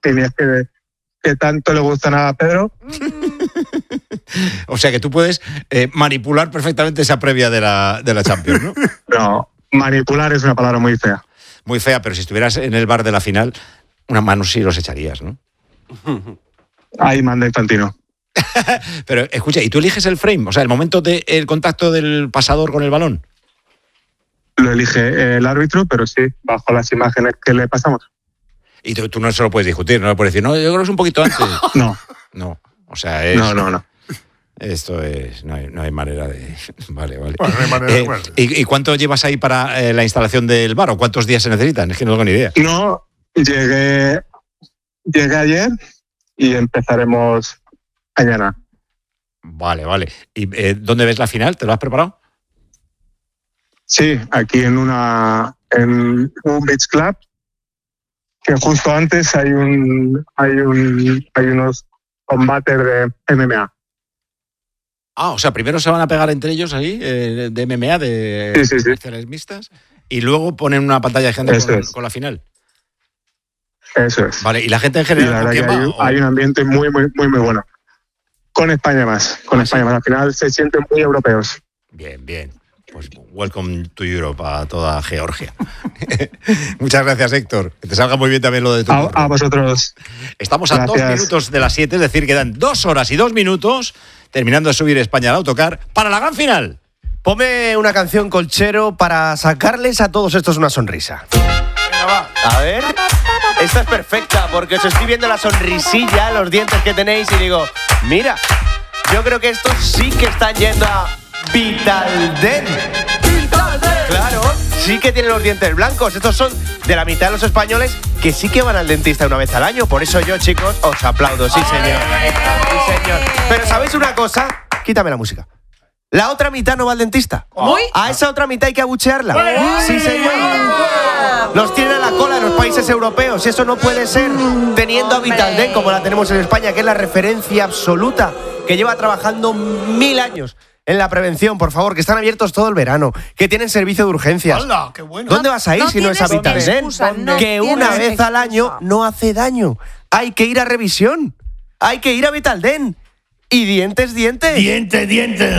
líneas que tanto le gustan a Pedro. O sea que tú puedes manipular perfectamente esa previa de la Champions, ¿no? No, manipular es una palabra muy fea. Muy fea, pero si estuvieras en el bar de la final, una mano sí los echarías, ¿no? Ahí manda Infantino. Pero escucha, ¿y tú eliges el frame? O sea, el momento del contacto del pasador con el balón. Lo elige el árbitro, pero sí, bajo las imágenes que le pasamos. Y tú no se lo puedes discutir, no le puedes decir, no, yo creo que es un poquito antes. No. No, o sea, es... No. Esto es... No hay manera de... Vale. Bueno, no hay manera de... ¿Y cuánto llevas ahí para la instalación del bar? ¿O cuántos días se necesitan? Es que no tengo ni idea. No, llegué ayer y empezaremos mañana. Vale. ¿Y dónde ves la final? ¿Te lo has preparado? Sí, aquí en un beach club, que justo antes hay unos combates de MMA. Ah, o sea, primero se van a pegar entre ellos ahí, de MMA, de artes mixtas, y luego ponen una pantalla gigante con la final. Eso es. Vale, y la gente en general... Y la verdad que hay un ambiente muy bueno. Con España más. Al final se sienten muy europeos. Bien. Pues welcome to Europe a toda Georgia. Muchas gracias, Héctor. Que te salga muy bien también lo de tu a vosotros. Estamos a 2 minutos de las 7, es decir, quedan 2 horas y 2 minutos terminando de subir España al autocar para la gran final. Ponme una canción, Colchero, para sacarles a todos estos una sonrisa. Venga, va. A ver. Esta es perfecta porque os estoy viendo la sonrisilla, los dientes que tenéis y digo, mira, yo creo que estos sí que están yendo a Vitalden. Claro, sí que tienen los dientes blancos. Estos son de la mitad de los españoles que sí que van al dentista una vez al año. Por eso yo, chicos, os aplaudo. Sí, señor. Sí, señor. Pero ¿sabéis una cosa? Quítame la música. La otra mitad no va al dentista. ¿Cómo? A esa otra mitad hay que abuchearla. Sí, señor. Los tienen a la cola en los países europeos. Y eso no puede ser teniendo a Vitalden como la tenemos en España, que es la referencia absoluta, que lleva trabajando 1000 años en la prevención, por favor, que están abiertos todo el verano, que tienen servicio de urgencias. ¡Hala, qué bueno! ¿Dónde vas a ir si no es a Vitalden? Que una vez al año no hace daño. Hay que ir a revisión. Hay que ir a Vitalden. Y dientes. Diente.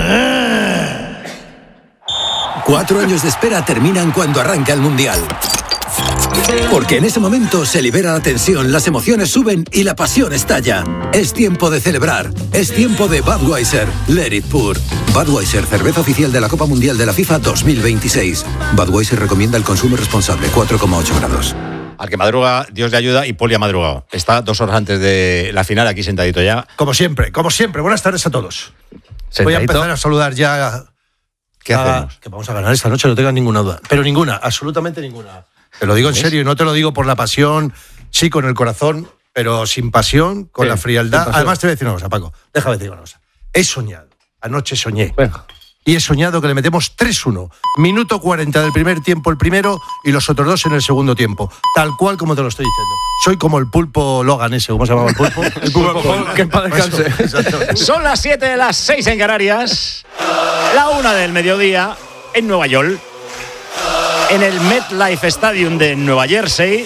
4 años de espera terminan cuando arranca el Mundial. Porque en ese momento se libera la tensión, las emociones suben y la pasión estalla. Es tiempo de celebrar. Es tiempo de Budweiser. Let it pour. Budweiser, cerveza oficial de la Copa Mundial de la FIFA 2026. Budweiser recomienda el consumo responsable, 4,8 grados. Al que madruga, Dios le ayuda, y Poli ha madrugado. Está 2 horas antes de la final, aquí sentadito ya. Como siempre. Buenas tardes a todos. Voy a empezar a saludar ya. ¿Qué hacemos? Que vamos a ganar esta noche, no tengas ninguna duda. Pero ninguna, absolutamente ninguna. Te lo digo en serio y no te lo digo por la pasión, sí, con el corazón, pero sin pasión, con la frialdad. Además, te voy a decir una cosa, Paco. Déjame decir una cosa. He soñado. Anoche soñé. Venga. Y he soñado que le metemos 3-1. Minuto 40 del primer tiempo el primero y los otros 2 en el segundo tiempo. Tal cual como te lo estoy diciendo. Soy como el pulpo Logan ese. ¿Cómo se llamaba el pulpo? El pulpo que en paz descanse. Son las 7 de las 6 en Canarias. La 1 del mediodía en Nueva York. En el MetLife Stadium de Nueva Jersey.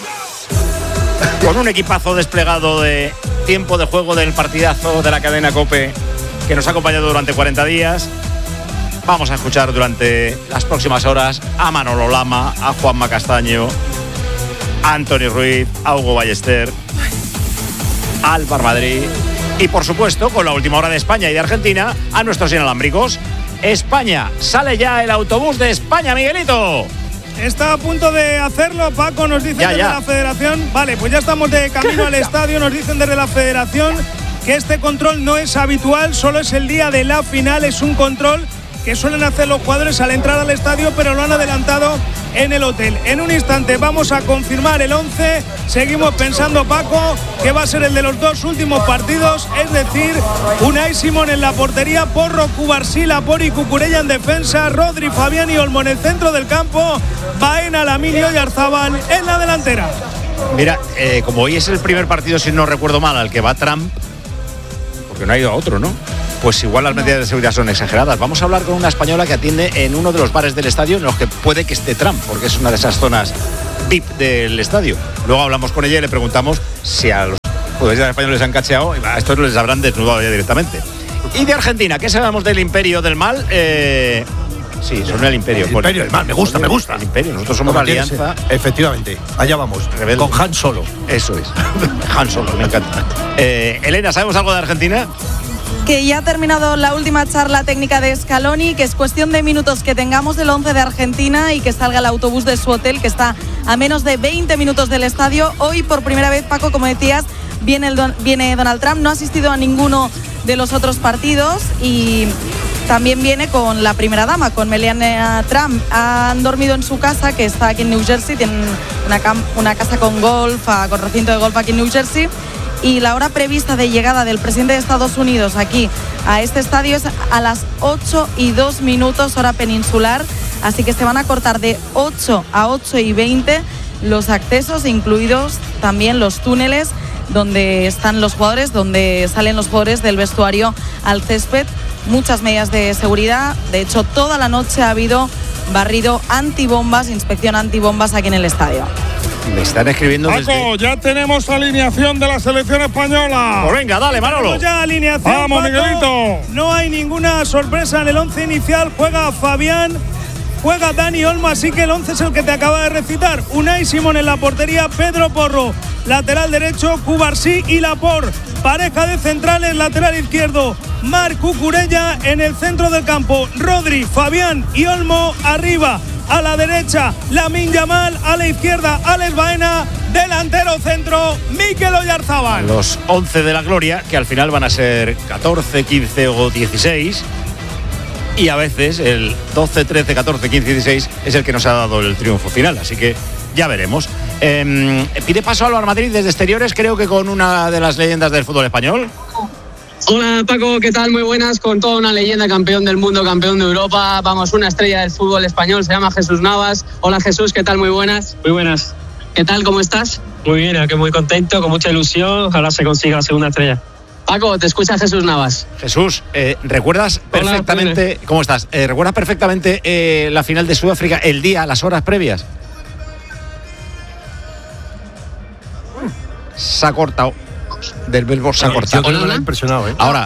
Con un equipazo desplegado de tiempo de juego del partidazo de la cadena COPE que nos ha acompañado durante 40 días. Vamos a escuchar durante las próximas horas a Manolo Lama, a Juanma Castaño, a Antoni Ruiz, a Hugo Ballester, al Bar Madrid y, por supuesto, con la última hora de España y de Argentina, a nuestros inalámbricos. España, sale ya el autobús de España, Miguelito. Está a punto de hacerlo, Paco, nos dicen desde la Federación. Vale, pues ya estamos de camino al estadio, nos dicen desde la Federación que este control no es habitual, solo es el día de la final, es un control que suelen hacer los jugadores al entrar al estadio, pero lo han adelantado en el hotel. En un instante vamos a confirmar el 11. Seguimos pensando, Paco, que va a ser el de los 2 últimos partidos, es decir, Unai Simón en la portería, Porro, Cubarsí, Pori, Cucurella en defensa, Rodri, Fabián y Olmo en el centro del campo, Baena, Laminio y Arzabal en la delantera. Mira, como hoy es el primer partido, si no recuerdo mal, al que va Trump, porque no ha ido a otro, ¿no? Pues igual las medidas de seguridad son exageradas. Vamos a hablar con una española que atiende en uno de los bares del estadio en los que puede que esté Trump, porque es una de esas zonas VIP del estadio. Luego hablamos con ella y le preguntamos si a los futbolistas españoles se han cacheado y a estos les habrán desnudado ya directamente. Y de Argentina, ¿qué sabemos del imperio del mal? Sí, son el imperio. El imperio del mal, me gusta. El imperio, nosotros somos la alianza. Efectivamente, allá vamos, rebelde. Con Han Solo. Eso es, Han Solo, me encanta. Elena, ¿sabemos algo de Argentina? Que ya ha terminado la última charla técnica de Scaloni, que es cuestión de minutos que tengamos el 11 de Argentina y que salga el autobús de su hotel, que está a menos de 20 minutos del estadio. Hoy, por primera vez, Paco, como decías, viene Donald Trump, no ha asistido a ninguno de los otros partidos y también viene con la primera dama, con Melania Trump. Han dormido en su casa, que está aquí en New Jersey, tienen una casa con golf, con recinto de golf aquí en New Jersey. Y la hora prevista de llegada del presidente de Estados Unidos aquí a este estadio es a las 8:02, hora peninsular. Así que se van a cortar de 8 a 8:20 los accesos, incluidos también los túneles donde están los jugadores, donde salen los jugadores del vestuario al césped. Muchas medidas de seguridad. De hecho, toda la noche ha habido barrido antibombas, inspección antibombas aquí en el estadio. Me están escribiendo Paco, ya tenemos alineación de la selección española. Pues venga, dale, Manolo. Ya alineación, vamos, Paco. Miguelito. No hay ninguna sorpresa en el 11 inicial. Juega Fabián, juega Dani Olmo, así que el 11 es el que te acaba de recitar. Unai Simón en la portería, Pedro Porro, lateral derecho, Cubarsí y Laporte. Pareja de centrales, lateral izquierdo, Marc Cucurella. En el centro del campo, Rodri, Fabián y Olmo arriba. A la derecha, Lamine Yamal. A la izquierda, Alex Baena. Delantero centro, Mikel Oyarzabal. Los 11 de la gloria, que al final van a ser 14, 15 o 16. Y a veces el 12, 13, 14, 15 y 16 es el que nos ha dado el triunfo final. Así que ya veremos. Pide paso Álvaro Madrid desde exteriores, creo que con una de las leyendas del fútbol español. Hola Paco, ¿qué tal? Muy buenas, con toda una leyenda, campeón del mundo, campeón de Europa, vamos, una estrella del fútbol español, se llama Jesús Navas. Hola Jesús, ¿qué tal? Muy buenas. Muy buenas. ¿Qué tal? ¿Cómo estás? Muy bien, aquí muy contento, con mucha ilusión, ojalá se consiga la segunda estrella. Paco, te escucha Jesús Navas. Jesús, ¿recuerdas perfectamente, Hola, cómo estás? ¿Recuerdas perfectamente la final de Sudáfrica, el día, las horas previas? Se ha cortado. Del verbo se ha cortado. Yo creo que me ha impresionado, ¿eh? Ahora.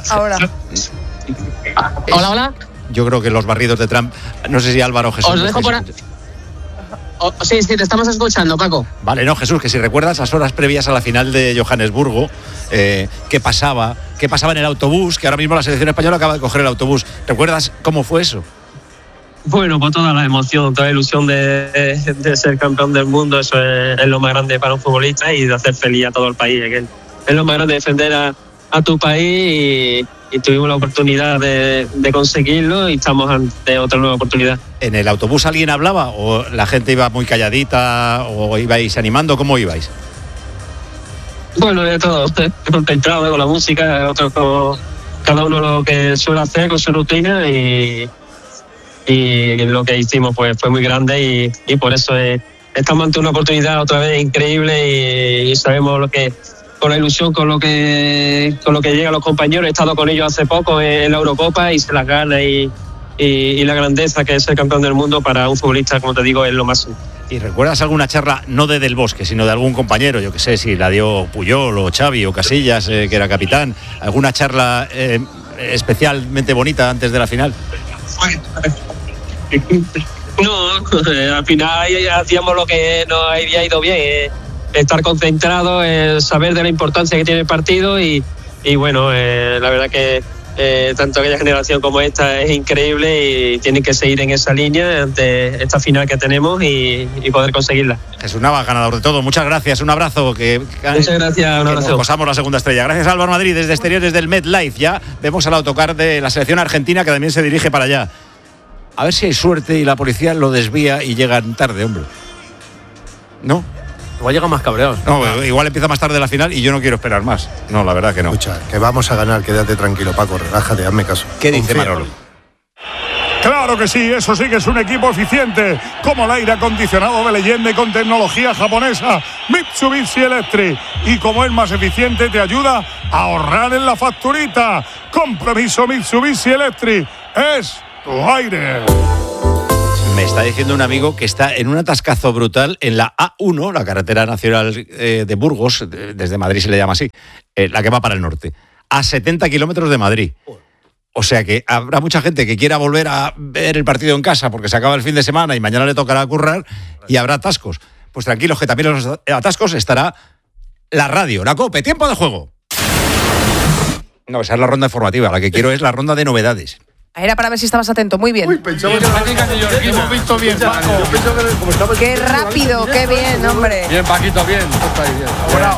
Hola. Yo creo que los barridos de Trump, no sé si Álvaro o Jesús. Os dejo por... Sí, te estamos escuchando, Paco. Vale, no, Jesús, que si recuerdas las horas previas a la final de Johannesburgo, ¿qué pasaba en el autobús? Que ahora mismo la selección española acaba de coger el autobús. ¿Recuerdas cómo fue eso? Bueno, pues toda la emoción, toda la ilusión de ser campeón del mundo, eso es lo más grande para un futbolista y de hacer feliz a todo el país. Es lo más grande defender a tu país y tuvimos la oportunidad de conseguirlo y estamos ante otra nueva oportunidad. ¿En el autobús alguien hablaba o la gente iba muy calladita o ibais animando? ¿Cómo ibais? Bueno, de todo, concentrado con la música, cada uno lo que suele hacer con su rutina y lo que hicimos pues fue muy grande y por eso estamos ante una oportunidad otra vez increíble y sabemos lo que con la ilusión con lo que llegan los compañeros. He estado con ellos hace poco en la Eurocopa y se las gana y la grandeza que es ser campeón del mundo para un futbolista, como te digo, es lo máximo. ¿Y recuerdas alguna charla, no de Del Bosque, sino de algún compañero? Yo que sé, si la dio Puyol o Xavi o Casillas, que era capitán. ¿Alguna charla especialmente bonita antes de la final? No, al final hacíamos lo que nos había ido bien, estar concentrado, saber de la importancia que tiene el partido y bueno, la verdad que tanto aquella generación como esta es increíble y tienen que seguir en esa línea ante esta final que tenemos y poder conseguirla. Jesús Navas, ganador de todo. Muchas gracias, un abrazo. Muchas gracias, un abrazo. Posamos la segunda estrella. Gracias, Álvaro Madrid, desde exteriores del MetLife. Ya vemos al autocar de la selección argentina que también se dirige para allá. A ver si hay suerte y la policía lo desvía y llegan tarde, hombre. ¿No? Igual llega más cabreado. No, igual empieza más tarde la final y yo no quiero esperar más. No, la verdad que no. Escucha, que vamos a ganar, quédate tranquilo, Paco, relájate, hazme caso. ¿Qué dice Manolo? Claro que sí, eso sí que es un equipo eficiente, como el aire acondicionado de leyenda y con tecnología japonesa Mitsubishi Electric. Y como es más eficiente, te ayuda a ahorrar en la facturita. Compromiso Mitsubishi Electric es tu aire. Me Me está diciendo un amigo que está en un atascazo brutal en la A1, la carretera nacional de Burgos, desde Madrid se le llama así, la que va para el norte, a 70 kilómetros de Madrid. O sea que habrá mucha gente que quiera volver a ver el partido en casa porque se acaba el fin de semana y mañana le tocará currar y habrá atascos. Pues tranquilos que también los atascos estará la radio, la COPE. Tiempo de juego. No, esa es la ronda informativa. La que quiero es la ronda de novedades. Era para ver si estabas atento. Muy bien. Uy, pensaba que hemos visto bien, Paco. Qué rápido, qué bien, hombre. Bien, Paquito, bien. Bravo.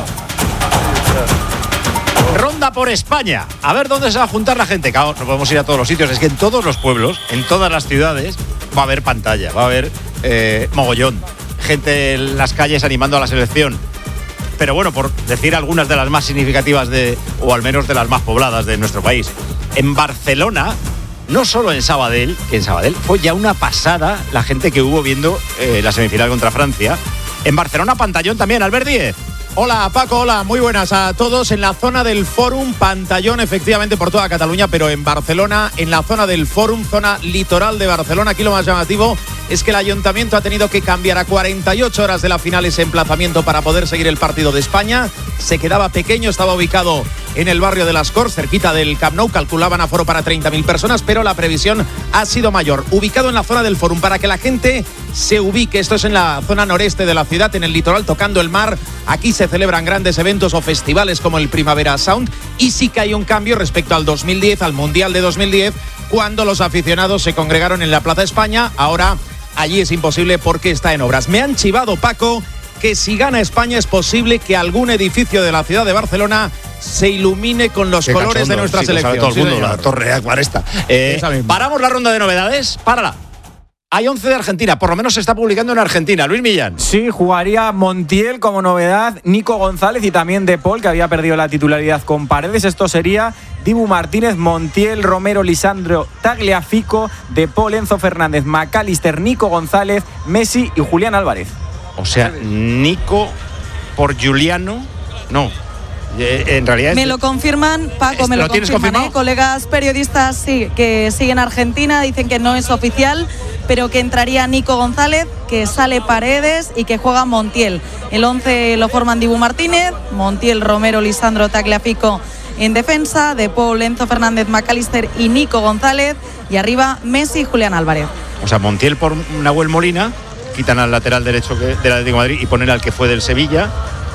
Ronda por España. A ver dónde se va a juntar la gente. Claro, no podemos ir a todos los sitios. Es que en todos los pueblos, en todas las ciudades, va a haber pantalla, va a haber mogollón. Gente en las calles animando a la selección. Pero bueno, por decir algunas de las más significativas o al menos de las más pobladas de nuestro país. En Barcelona, no solo en Sabadell, que en Sabadell fue ya una pasada la gente que hubo viendo la semifinal contra Francia. En Barcelona, pantallón también, Albert Díez. Hola Paco, hola, muy buenas a todos. En la zona del Fórum, pantallón efectivamente por toda Cataluña, pero en Barcelona, en la zona del Fórum, zona litoral de Barcelona. Aquí lo más llamativo es que el ayuntamiento ha tenido que cambiar a 48 horas de la final ese emplazamiento para poder seguir el partido de España. Se quedaba pequeño, estaba ubicado en el barrio de Las Corts, cerquita del Camp Nou. Calculaban aforo para 30.000 personas, pero la previsión ha sido mayor. Ubicado en la zona del Fórum, para que la gente se ubique. Esto es en la zona noreste de la ciudad, en el litoral, tocando el mar. Aquí se celebran grandes eventos o festivales como el Primavera Sound, y sí que hay un cambio respecto al 2010, al Mundial de 2010, cuando los aficionados se congregaron en la Plaza España. Ahora allí es imposible porque está en obras. Me han chivado, Paco, que si gana España es posible que algún edificio de la ciudad de Barcelona se ilumine con los colores de nuestra selección. Todo el mundo, la Torre Aquar esta. Paramos la ronda de novedades. Párala. Hay 11 de Argentina, por lo menos se está publicando en Argentina. Luis Millán. Sí, jugaría Montiel como novedad, Nico González y también De Paul, que había perdido la titularidad con Paredes. Esto sería Dibu Martínez, Montiel, Romero, Lisandro, Tagliafico, De Paul, Enzo Fernández, McAllister, Nico González, Messi y Julián Álvarez. O sea, Nico por Juliano, no. En realidad me lo confirman, Paco, me lo confirman, colegas periodistas sí, que siguen Argentina, dicen que no es oficial, pero que entraría Nico González, que sale Paredes y que juega Montiel. El 11 lo forman Dibu Martínez, Montiel, Romero, Lisandro, Tagliafico en defensa, De Paul, Enzo Fernández, McAllister y Nico González, y arriba Messi y Julián Álvarez. O sea, Montiel por Nahuel Molina, quitan al lateral derecho del Atlético de Madrid y ponen al que fue del Sevilla.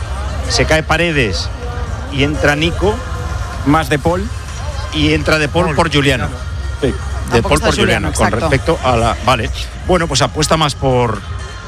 Se cae Paredes y entra Nico, más De Paul, y entra De Paul por Juliano. Sí, De Paul por Juliano, con respecto a la... Vale, bueno, pues apuesta más por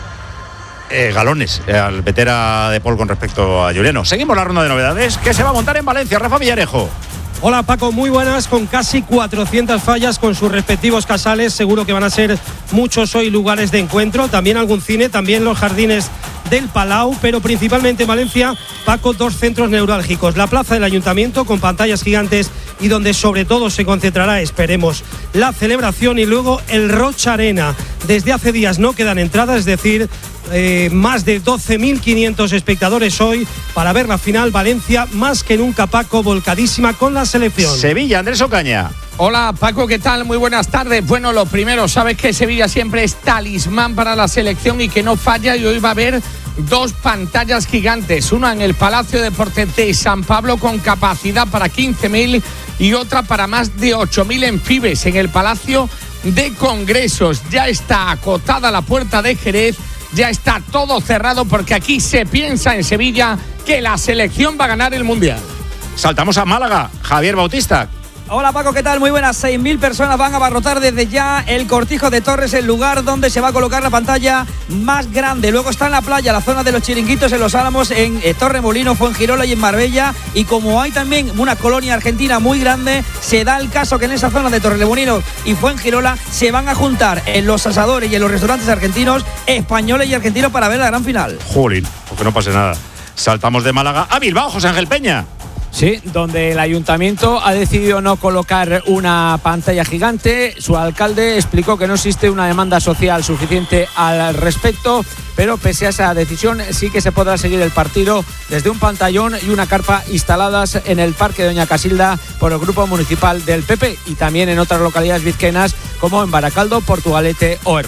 galones al meter a De Paul con respecto a Juliano. Seguimos la ronda de novedades que se va a montar en Valencia. Rafa Villarejo. Hola Paco, muy buenas, con casi 400 fallas con sus respectivos casales. Seguro que van a ser muchos hoy lugares de encuentro, también algún cine, también los jardines del Palau, pero principalmente en Valencia, Paco, dos centros neurálgicos: la plaza del Ayuntamiento con pantallas gigantes y donde sobre todo se concentrará, esperemos, la celebración, y luego el Rocha Arena. Desde hace días no quedan entradas, es decir, más de 12.500 espectadores hoy para ver la final. Valencia más que nunca, Paco, volcadísima con la selección. Sevilla, Andrés Ocaña. Hola Paco, ¿qué tal? Muy buenas tardes. Bueno, lo primero, sabes que Sevilla siempre es talismán para la selección y que no falla, y hoy va a haber dos pantallas gigantes, una en el Palacio de Deportes de San Pablo con capacidad para 15.000 y otra para más de 8.000 en Fibes, en el Palacio de Congresos. Ya está acotada la puerta de Jerez, ya está todo cerrado, porque aquí se piensa en Sevilla que la selección va a ganar el Mundial. Saltamos a Málaga, Javier Bautista. Hola Paco, ¿qué tal? Muy buenas. 6.000 personas van a abarrotar desde ya el Cortijo de Torres, el lugar donde se va a colocar la pantalla más grande. Luego está en la playa, la zona de los chiringuitos, en Los Álamos, en Torremolinos, Fuengirola y en Marbella. Y como hay también una colonia argentina muy grande, se da el caso que en esa zona de Torremolinos y Fuengirola se van a juntar en los asadores y en los restaurantes argentinos, españoles y argentinos, para ver la gran final. Jolín, porque no pase nada. Saltamos de Málaga a Bilbao, José Ángel Peña. Sí, donde el ayuntamiento ha decidido no colocar una pantalla gigante. Su alcalde explicó que no existe una demanda social suficiente al respecto, pero pese a esa decisión sí que se podrá seguir el partido desde un pantallón y una carpa instaladas en el Parque de Doña Casilda por el Grupo Municipal del PP, y también en otras localidades vizcaínas como en Baracaldo, Portugalete o Hermo.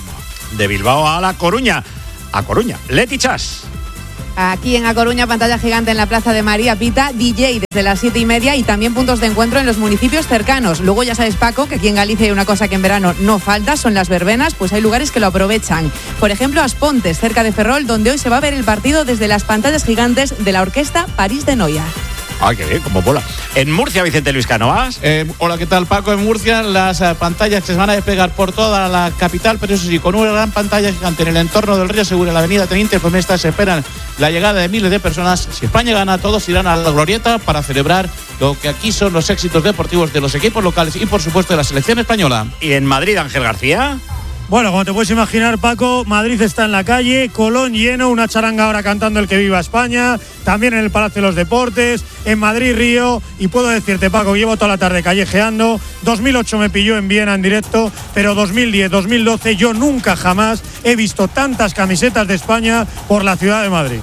de Bilbao a La Coruña. A Coruña, Leti Chas. Aquí en A Coruña, pantalla gigante en la Plaza de María Pita, DJ desde las 7:30 y también puntos de encuentro en los municipios cercanos. Luego ya sabes, Paco, que aquí en Galicia hay una cosa que en verano no falta, son las verbenas, pues hay lugares que lo aprovechan. Por ejemplo, Aspontes, cerca de Ferrol, donde hoy se va a ver el partido desde las pantallas gigantes de la orquesta París de Noia. Ay, qué bien, como bola. En Murcia, Vicente Luis Cánovas. Hola, ¿qué tal, Paco? En Murcia las pantallas que se van a despegar por toda la capital, pero eso sí, con una gran pantalla gigante en el entorno del Río Segura, en la avenida Teniente Pomesta, se esperan la llegada de miles de personas. Si España gana, todos irán a la glorieta para celebrar lo que aquí son los éxitos deportivos de los equipos locales y, por supuesto, de la selección española. ¿Y en Madrid, Ángel García? Bueno, como te puedes imaginar, Paco, Madrid está en la calle, Colón lleno, una charanga ahora cantando el que viva España, también en el Palacio de los Deportes, en Madrid, Río, y puedo decirte, Paco, llevo toda la tarde callejeando. 2008 me pilló en Viena en directo, pero 2010, 2012 yo nunca jamás he visto tantas camisetas de España por la ciudad de Madrid.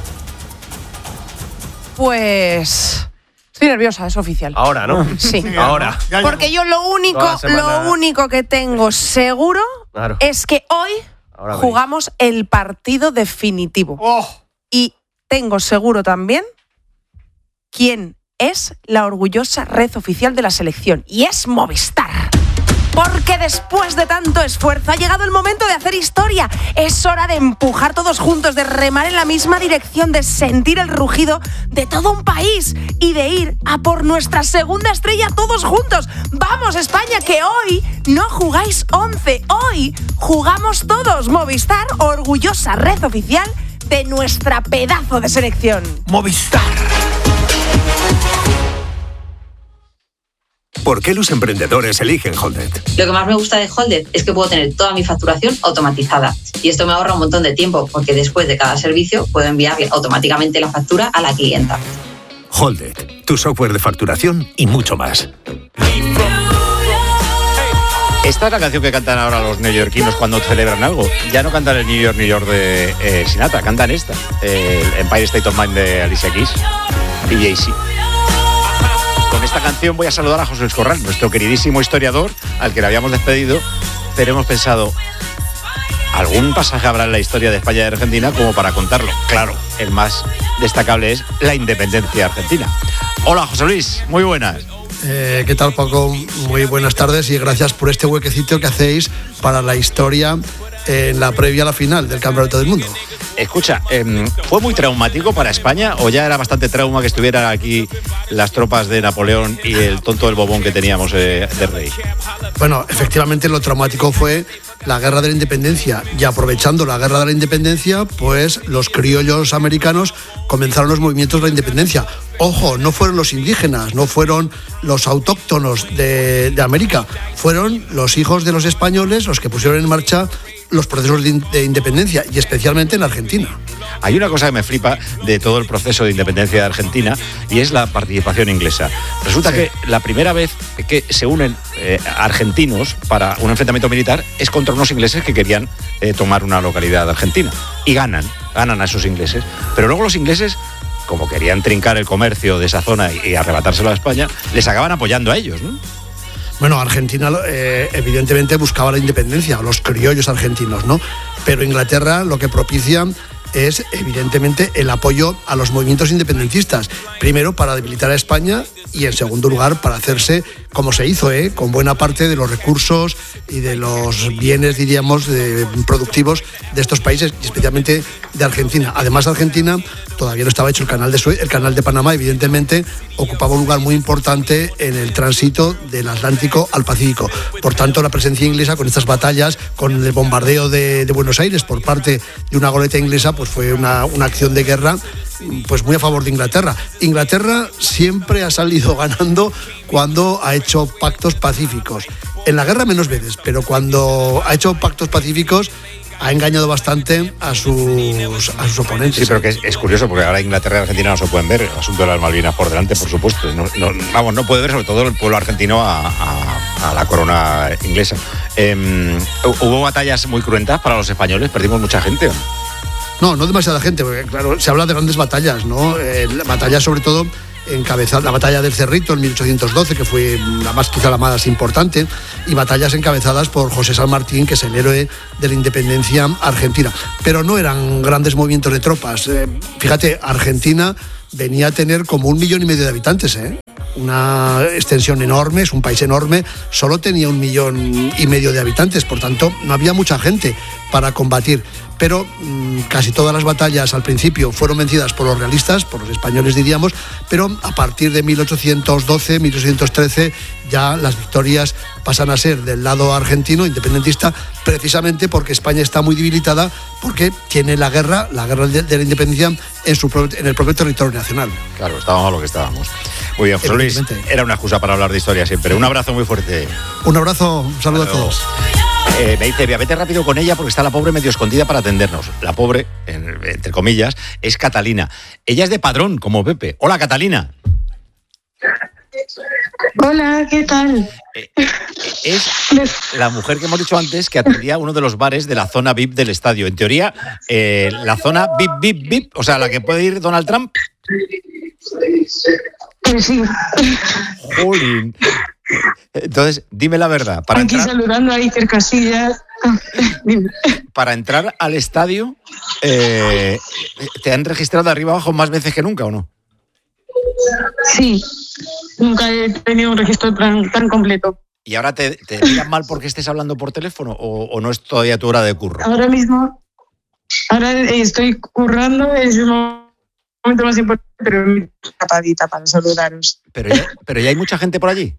Pues estoy nerviosa, es oficial. Ahora, ¿no? Sí. Ahora. Porque yo lo único que tengo seguro es que hoy jugamos el partido definitivo. Y tengo seguro también quién es la orgullosa red oficial de la selección. Y es Movistar. Porque después de tanto esfuerzo ha llegado el momento de hacer historia. Es hora de empujar todos juntos, de remar en la misma dirección, de sentir el rugido de todo un país y de ir a por nuestra segunda estrella todos juntos. ¡Vamos, España, que hoy no jugáis 11! Hoy jugamos todos. Movistar, orgullosa red oficial de nuestra pedazo de selección. Movistar. ¿Por qué los emprendedores eligen Holded? Lo que más me gusta de Holded es que puedo tener toda mi facturación automatizada y esto me ahorra un montón de tiempo porque después de cada servicio puedo enviarle automáticamente la factura a la clienta. Holded, tu software de facturación y mucho más. Esta es la canción que cantan ahora los neoyorquinos cuando celebran algo. Ya no cantan el New York, New York de Sinatra, cantan esta, el Empire State of Mind de Alicia Keys y Jay-Z. Con esta canción voy a saludar a José Luis Corral, nuestro queridísimo historiador, al que le habíamos despedido, pero hemos pensado, algún pasaje habrá en la historia de España y de Argentina como para contarlo. Claro, el más destacable es la independencia argentina. Hola, José Luis, muy buenas. ¿Qué tal, Paco? Muy buenas tardes y gracias por este huequecito que hacéis para la historia en la previa a la final del Campeonato del Mundo. Escucha, ¿fue muy traumático para España o ya era bastante trauma que estuvieran aquí las tropas de Napoleón y el tonto del bobón que teníamos de rey? Bueno, efectivamente lo traumático fue la Guerra de la Independencia y aprovechando la Guerra de la Independencia, pues los criollos americanos comenzaron los movimientos de la independencia. Ojo, no fueron los indígenas, no fueron los autóctonos de América, fueron los hijos de los españoles los que pusieron en marcha los procesos de independencia y especialmente en Argentina. Hay una cosa que me flipa de todo el proceso de independencia de Argentina y es la participación inglesa. Resulta que la primera vez que se unen argentinos para un enfrentamiento militar es contra unos ingleses que querían tomar una localidad de Argentina y ganan a esos ingleses. Pero luego los ingleses, como querían trincar el comercio de esa zona y arrebatárselo a España, les acaban apoyando a ellos, ¿no? Bueno, Argentina evidentemente buscaba la independencia, los criollos argentinos, ¿no? Pero Inglaterra lo que propicia es evidentemente el apoyo a los movimientos independentistas. Primero para debilitar a España y en segundo lugar para hacerse, como se hizo, con buena parte de los recursos y de los bienes, diríamos, productivos de estos países y especialmente de Argentina. Además, Argentina todavía no estaba hecho el canal de Suez, el canal de Panamá, evidentemente ocupaba un lugar muy importante en el tránsito del Atlántico al Pacífico. Por tanto, la presencia inglesa con estas batallas, con el bombardeo de Buenos Aires por parte de una goleta inglesa, pues fue una acción de guerra pues muy a favor de Inglaterra. Inglaterra siempre ha salido ganando cuando ha hecho pactos pacíficos. En la guerra menos veces, pero cuando ha hecho pactos pacíficos ha engañado bastante a sus oponentes. Sí, pero que es curioso porque ahora Inglaterra y Argentina no se pueden ver, el asunto de las Malvinas por delante, por supuesto. No puede ver sobre todo el pueblo argentino a la corona inglesa. ¿Hubo batallas muy cruentas para los españoles? ¿Perdimos mucha gente? No demasiada gente, porque claro, se habla de grandes batallas, ¿no? Batallas sobre todo la batalla del Cerrito en 1812, que fue quizá la más importante, y batallas encabezadas por José San Martín, que es el héroe de la independencia argentina. Pero no eran grandes movimientos de tropas. Fíjate, Argentina venía a tener como 1,5 millones de habitantes, una extensión enorme, es un país enorme, solo tenía 1,5 millones de habitantes, por tanto no había mucha gente para combatir. Pero casi todas las batallas al principio fueron vencidas por los realistas, por los españoles diríamos, pero a partir de 1812, 1813 ya las victorias pasan a ser del lado argentino, independentista, precisamente porque España está muy debilitada, porque tiene la guerra de la independencia en el propio territorio nacional. Claro, estábamos a lo que estábamos. Muy bien, José Luis, era una excusa para hablar de historia siempre. Un abrazo muy fuerte. Un abrazo, un saludo a todos. Me dice, vete rápido con ella porque está la pobre medio escondida para atendernos. La pobre, entre comillas, es Catalina. Ella es de Padrón, como Pepe. Hola, Catalina. Hola, ¿qué tal? Es la mujer que hemos dicho antes que atendía uno de los bares de la zona VIP del estadio. En teoría, la zona VIP, o sea, la que puede ir Donald Trump. Sí. Jolín. Entonces, dime la verdad. Aquí saludando a Iker Casillas. Para entrar al estadio, ¿te han registrado arriba abajo más veces que nunca o no? Sí, nunca he tenido un registro tan completo. ¿Y ahora te miran mal porque estés hablando por teléfono o no es todavía tu hora de curro? Ahora estoy currando, es un momento más importante, pero tapadita para saludaros. ¿Pero ya hay mucha gente por allí?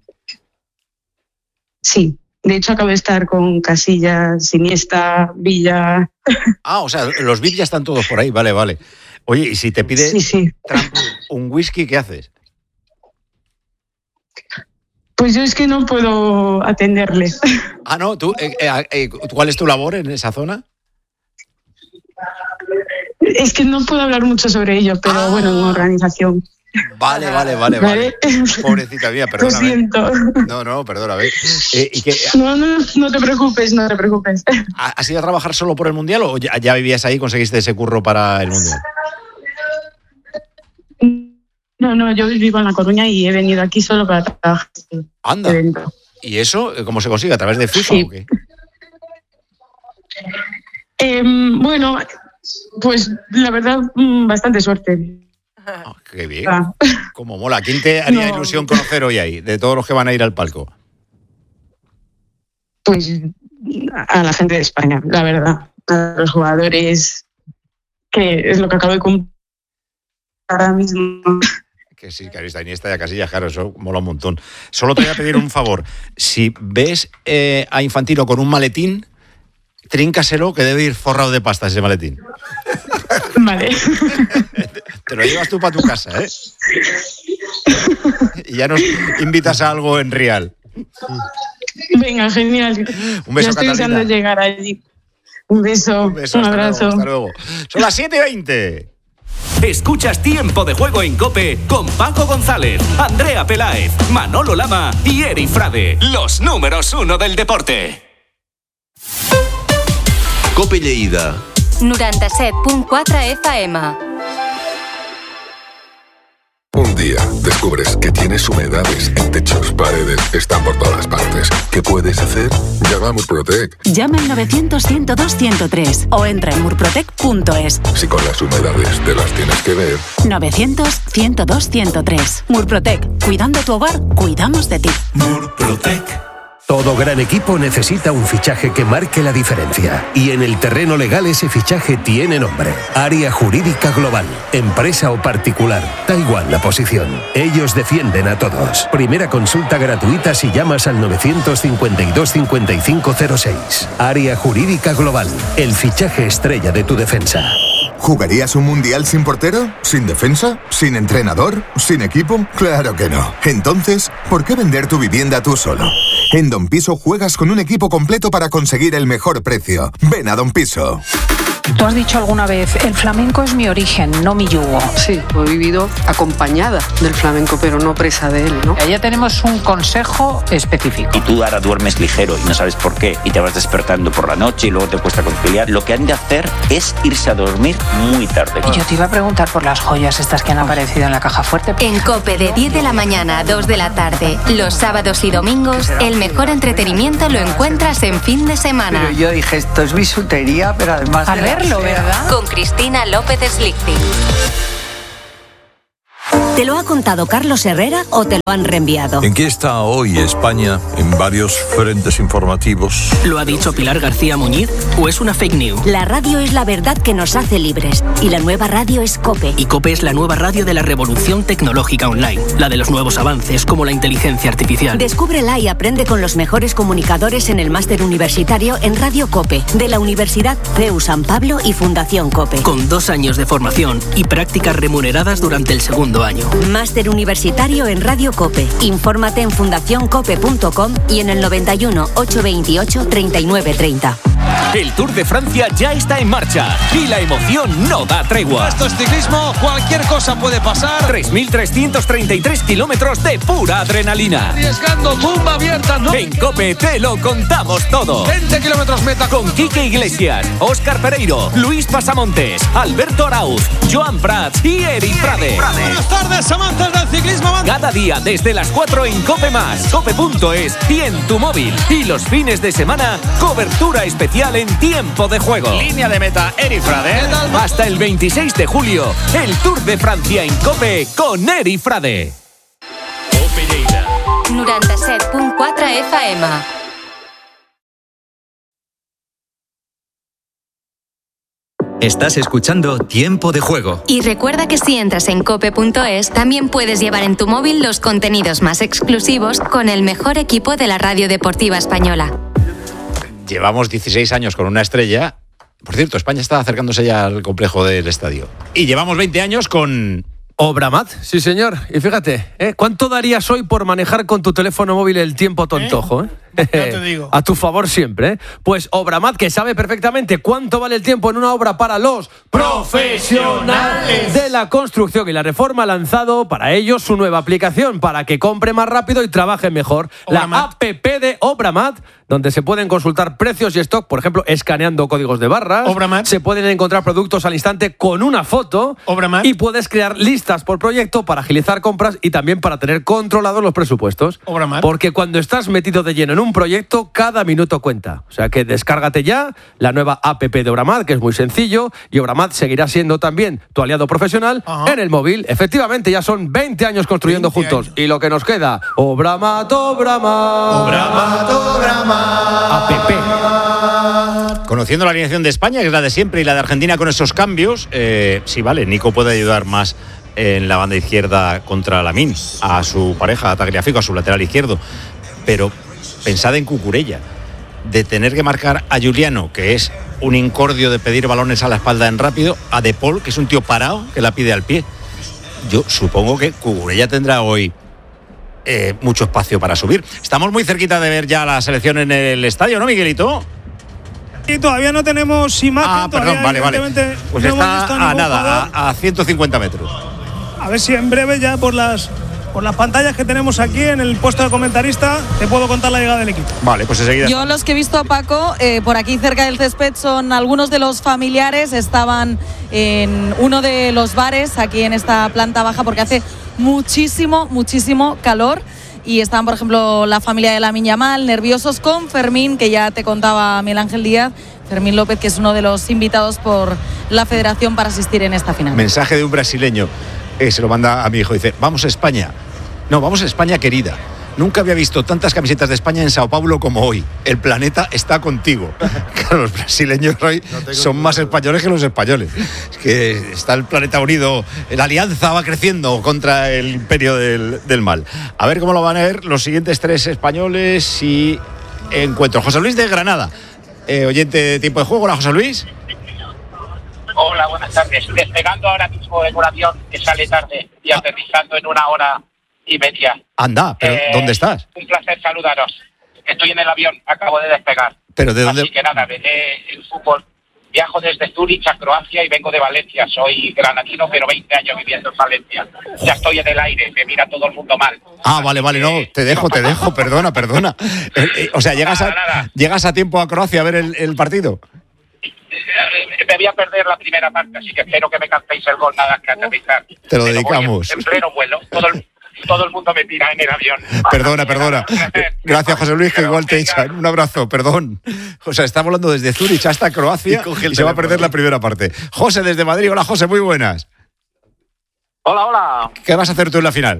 Sí, de hecho acabo de estar con Casillas, Iniesta, Villa. Ah, o sea, los VIP ya están todos por ahí, vale. Oye, ¿y si te pide Trump un whisky, qué haces? Pues yo es que no puedo atenderle. Ah, ¿no? ¿Tú, ¿cuál es tu labor en esa zona? Es que no puedo hablar mucho sobre ello, pero bueno, en organización. Vale. Pobrecita mía, perdóname. Lo siento. No, perdóname. No te preocupes. ¿Has ido a trabajar solo por el Mundial o ya vivías ahí y conseguiste ese curro para el Mundial? No, yo vivo en La Coruña y he venido aquí solo para trabajar. Anda. ¿Y eso cómo se consigue? ¿A través de FIFA o qué? Bueno, pues la verdad, bastante suerte. Qué bien. Cómo mola. ¿Quién te haría ilusión conocer hoy ahí, de todos los que van a ir al palco? Pues a la gente de España, la verdad. A los jugadores, que es lo que acabo de cumplir ahora mismo. Que sí, que está Iniesta y a Casillas, claro, eso mola un montón. Solo te voy a pedir un favor. Si ves a Infantino con un maletín, tríncaselo, que debe ir forrado de pasta ese maletín. Vale. Te lo llevas tú para tu casa, ¿eh? Y ya nos invitas a algo en real. Venga, genial. Un beso, ya estoy deseando llegar allí. Un beso, un abrazo. Hasta luego. Son las 7:20. Escuchas Tiempo de Juego en COPE con Paco González, Andrea Peláez, Manolo Lama y Eri Frade, los números 1 del deporte. COPE Lleida 97.4 FM. Un día descubres que tienes humedades en techos, paredes, están por todas partes. ¿Qué puedes hacer? Llama a Murprotec. Llama al 900-102-103 o entra en murprotec.es. Si con las humedades te las tienes que ver. 900-102-103. Murprotec. Cuidando tu hogar, cuidamos de ti. Murprotec. Todo gran equipo necesita un fichaje que marque la diferencia. Y en el terreno legal ese fichaje tiene nombre. Área Jurídica Global. Empresa o particular. Da igual la posición. Ellos defienden a todos. Primera consulta gratuita si llamas al 952-5506. Área Jurídica Global. El fichaje estrella de tu defensa. ¿Jugarías un mundial sin portero? ¿Sin defensa? ¿Sin entrenador? ¿Sin equipo? Claro que no. Entonces, ¿por qué vender tu vivienda tú solo? En Don Piso juegas con un equipo completo para conseguir el mejor precio. Ven a Don Piso. Tú has dicho alguna vez, el flamenco es mi origen, no mi yugo. Sí, he vivido acompañada del flamenco, pero no presa de él, ¿no? Allá tenemos un consejo específico. Y tú ahora duermes ligero y no sabes por qué, y te vas despertando por la noche y luego te cuesta conciliar. Lo que han de hacer es irse a dormir muy tarde. Y yo te iba a preguntar por las joyas estas que han aparecido en la caja fuerte. En COPE, de 10 de la mañana a 2 de la tarde, los sábados y domingos, el mejor entretenimiento lo encuentras en fin de semana. Pero yo dije, esto es bisutería, pero además al verlo, ¿verdad? Con Cristina López Slichting. ¿Te lo ha contado Carlos Herrera o te lo han reenviado? ¿En qué está hoy España en varios frentes informativos? ¿Lo ha dicho Pilar García Muñiz o es una fake news? La radio es la verdad que nos hace libres y la nueva radio es COPE. Y COPE es la nueva radio de la revolución tecnológica online, la de los nuevos avances como la inteligencia artificial. Descúbrela y aprende con los mejores comunicadores en el máster universitario en Radio COPE, de la Universidad CEU San Pablo y Fundación COPE. Con 2 años de formación y prácticas remuneradas durante el segundo año. Máster universitario en Radio COPE. Infórmate en fundacioncope.com y en el 91 828 3930. El Tour de Francia ya está en marcha y la emoción no da tregua. Esto es ciclismo, cualquier cosa puede pasar. 3.333 kilómetros de pura adrenalina. Arriesgando, tumba abierta, ¿no? En COPE te lo contamos todo. 20 kilómetros meta. Con Quique Iglesias, Óscar Pereiro, Luis Pasamontes, Alberto Arauz, Joan Prats y Eric Frade. Buenas tardes, amantes del ciclismo. Cada día desde las 4 en COPE+, COPE.es y en tu móvil. Y los fines de semana, cobertura especial en tiempo de juego. Línea de meta, Eric Frade. Hasta el 26 de julio, el Tour de Francia en COPE con Eric Frade. 97.4 FM. Estás escuchando Tiempo de Juego. Y recuerda que si entras en cope.es, también puedes llevar en tu móvil los contenidos más exclusivos con el mejor equipo de la radio deportiva española. Llevamos 16 años con una estrella. Por cierto, España está acercándose ya al complejo del estadio. Y llevamos 20 años con... Obramat, sí señor. Y fíjate, ¿cuánto darías hoy por manejar con tu teléfono móvil el tiempo tontojo? Ya te digo. A tu favor siempre, Pues Obramat, que sabe perfectamente cuánto vale el tiempo en una obra para los profesionales de la construcción y la reforma, ha lanzado para ellos su nueva aplicación para que compre más rápido y trabaje mejor. Obramat. La app de Obramat, donde se pueden consultar precios y stock, por ejemplo, escaneando códigos de barras. Obramat. Se pueden encontrar productos al instante con una foto. Obramat. Y puedes crear listas por proyecto para agilizar compras y también para tener controlados los presupuestos. Obramat. Porque cuando estás metido de lleno en un proyecto, cada minuto cuenta. O sea que descárgate ya la nueva app de Obramat, que es muy sencillo, y Obramat seguirá siendo también tu aliado profesional en el móvil. Efectivamente, ya son 20 años construyendo 20 juntos. años. Y lo que nos queda, Obramat, Obramat. Obramat, Obramat. App. Conociendo la alineación de España, que es la de siempre, y la de Argentina con esos cambios, sí, vale, Nico puede ayudar más en la banda izquierda contra Lamine, a su pareja, a Tagliafico, a su lateral izquierdo. Pero pensad en Cucurella, de tener que marcar a Juliano, que es un incordio de pedir balones a la espalda en rápido, a De Paul, que es un tío parado, que la pide al pie. Yo supongo que Cucurella tendrá hoy mucho espacio para subir. Estamos muy cerquita de ver ya la selección en el estadio, ¿no, Miguelito? Y todavía no tenemos imagen. Perdón, vale. Pues no está a nada, a 150 metros. A ver si en breve ya por las pantallas que tenemos aquí en el puesto de comentarista te puedo contar la llegada del equipo. Vale, pues enseguida. Yo los que he visto a Paco por aquí cerca del césped son algunos de los familiares. Estaban en uno de los bares aquí en esta planta baja porque hace muchísimo calor. Y estaban, por ejemplo, la familia de Lamine Yamal, nerviosos con Fermín, que ya te contaba Miguel Ángel Díaz. Fermín López, que es uno de los invitados por la federación para asistir en esta final. Mensaje de un brasileño, se lo manda a mi hijo, dice, vamos a España. No, vamos a España, querida. Nunca había visto tantas camisetas de España en Sao Paulo como hoy. El planeta está contigo. Claro, los brasileños hoy son más españoles que los españoles. Es que está el planeta unido, la alianza va creciendo contra el imperio del mal. A ver cómo lo van a ver los siguientes 3 españoles y encuentro. José Luis de Granada, oyente de Tiempo de Juego. Hola, José Luis. Hola, buenas tardes. Despegando ahora mismo en un avión que sale tarde y aterrizando en 1 hora y media. Anda, pero ¿dónde estás? Un placer saludaros. Estoy en el avión, acabo de despegar. ¿Pero de dónde? Así que nada, veré el fútbol Viajo desde Zúrich a Croacia y vengo de Valencia. Soy granadino, pero 20 años viviendo en Valencia. Ya estoy en el aire, me mira todo el mundo mal. Ah, vale, no, te dejo, perdona. O sea, llegas a tiempo a Croacia a ver el partido. Me voy a perder la primera parte, así que espero que me cantéis el gol nada que aterrizar. Te lo dedicamos. En pleno vuelo, todo el mundo me tira en el avión. Perdona. Gracias, José Luis, que igual te echan. Un abrazo, perdón. O sea, está volando desde Zúrich hasta Croacia y se va a perder la primera parte. José, desde Madrid. Hola, José, muy buenas. Hola. ¿Qué vas a hacer tú en la final?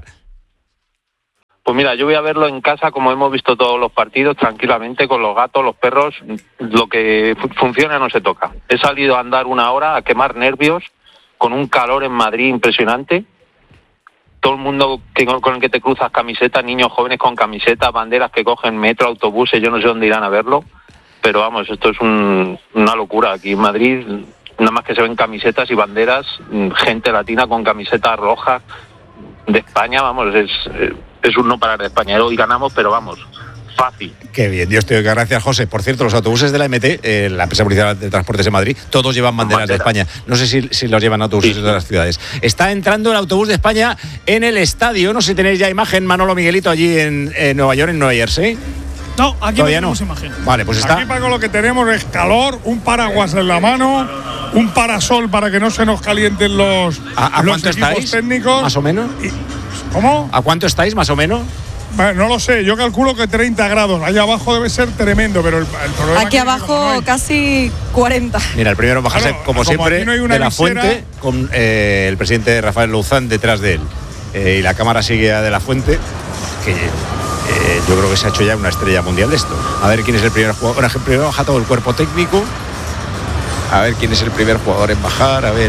Pues mira, yo voy a verlo en casa como hemos visto todos los partidos, tranquilamente, con los gatos, los perros. Lo que funciona no se toca. He salido a andar 1 hora a quemar nervios con un calor en Madrid impresionante. Todo el mundo con el que te cruzas camisetas, niños jóvenes con camisetas, banderas que cogen metro, autobuses, yo no sé dónde irán a verlo. Pero vamos, esto es una locura. Aquí en Madrid nada más que se ven camisetas y banderas, gente latina con camisetas rojas de España, vamos, es un no parar de España. Hoy ganamos, pero vamos, fácil. Qué bien, Dios te oiga, gracias, José. Por cierto, los autobuses de la MT, la empresa municipal de transportes de Madrid, todos llevan banderas de España. No sé si los llevan autobuses de todas las ciudades. Está entrando el autobús de España en el estadio. No sé si tenéis ya imagen, Manolo, Miguelito, allí en Nueva York, en Nueva Jersey. No, aquí no tenemos imagen. Vale, pues está. Aquí, Paco, lo que tenemos es calor, un paraguas en la mano, un parasol para que no se nos calienten los cuánto equipos estáis? Técnicos. ¿Más o menos? ¿Cómo? ¿A cuánto estáis, más o menos? Bueno, no lo sé, yo calculo que 30 grados. Allá abajo debe ser tremendo, pero el problema aquí abajo casi 40. Mira, el primero en bajarse, claro, como siempre, no hay de la Fuente, con el presidente Rafael Louzán detrás de él. Y la cámara sigue a de la Fuente, que yo creo que se ha hecho ya una estrella mundial de esto. A ver quién es el primer jugador. Bueno, primero baja todo el cuerpo técnico. A ver quién es el primer jugador en bajar. A ver.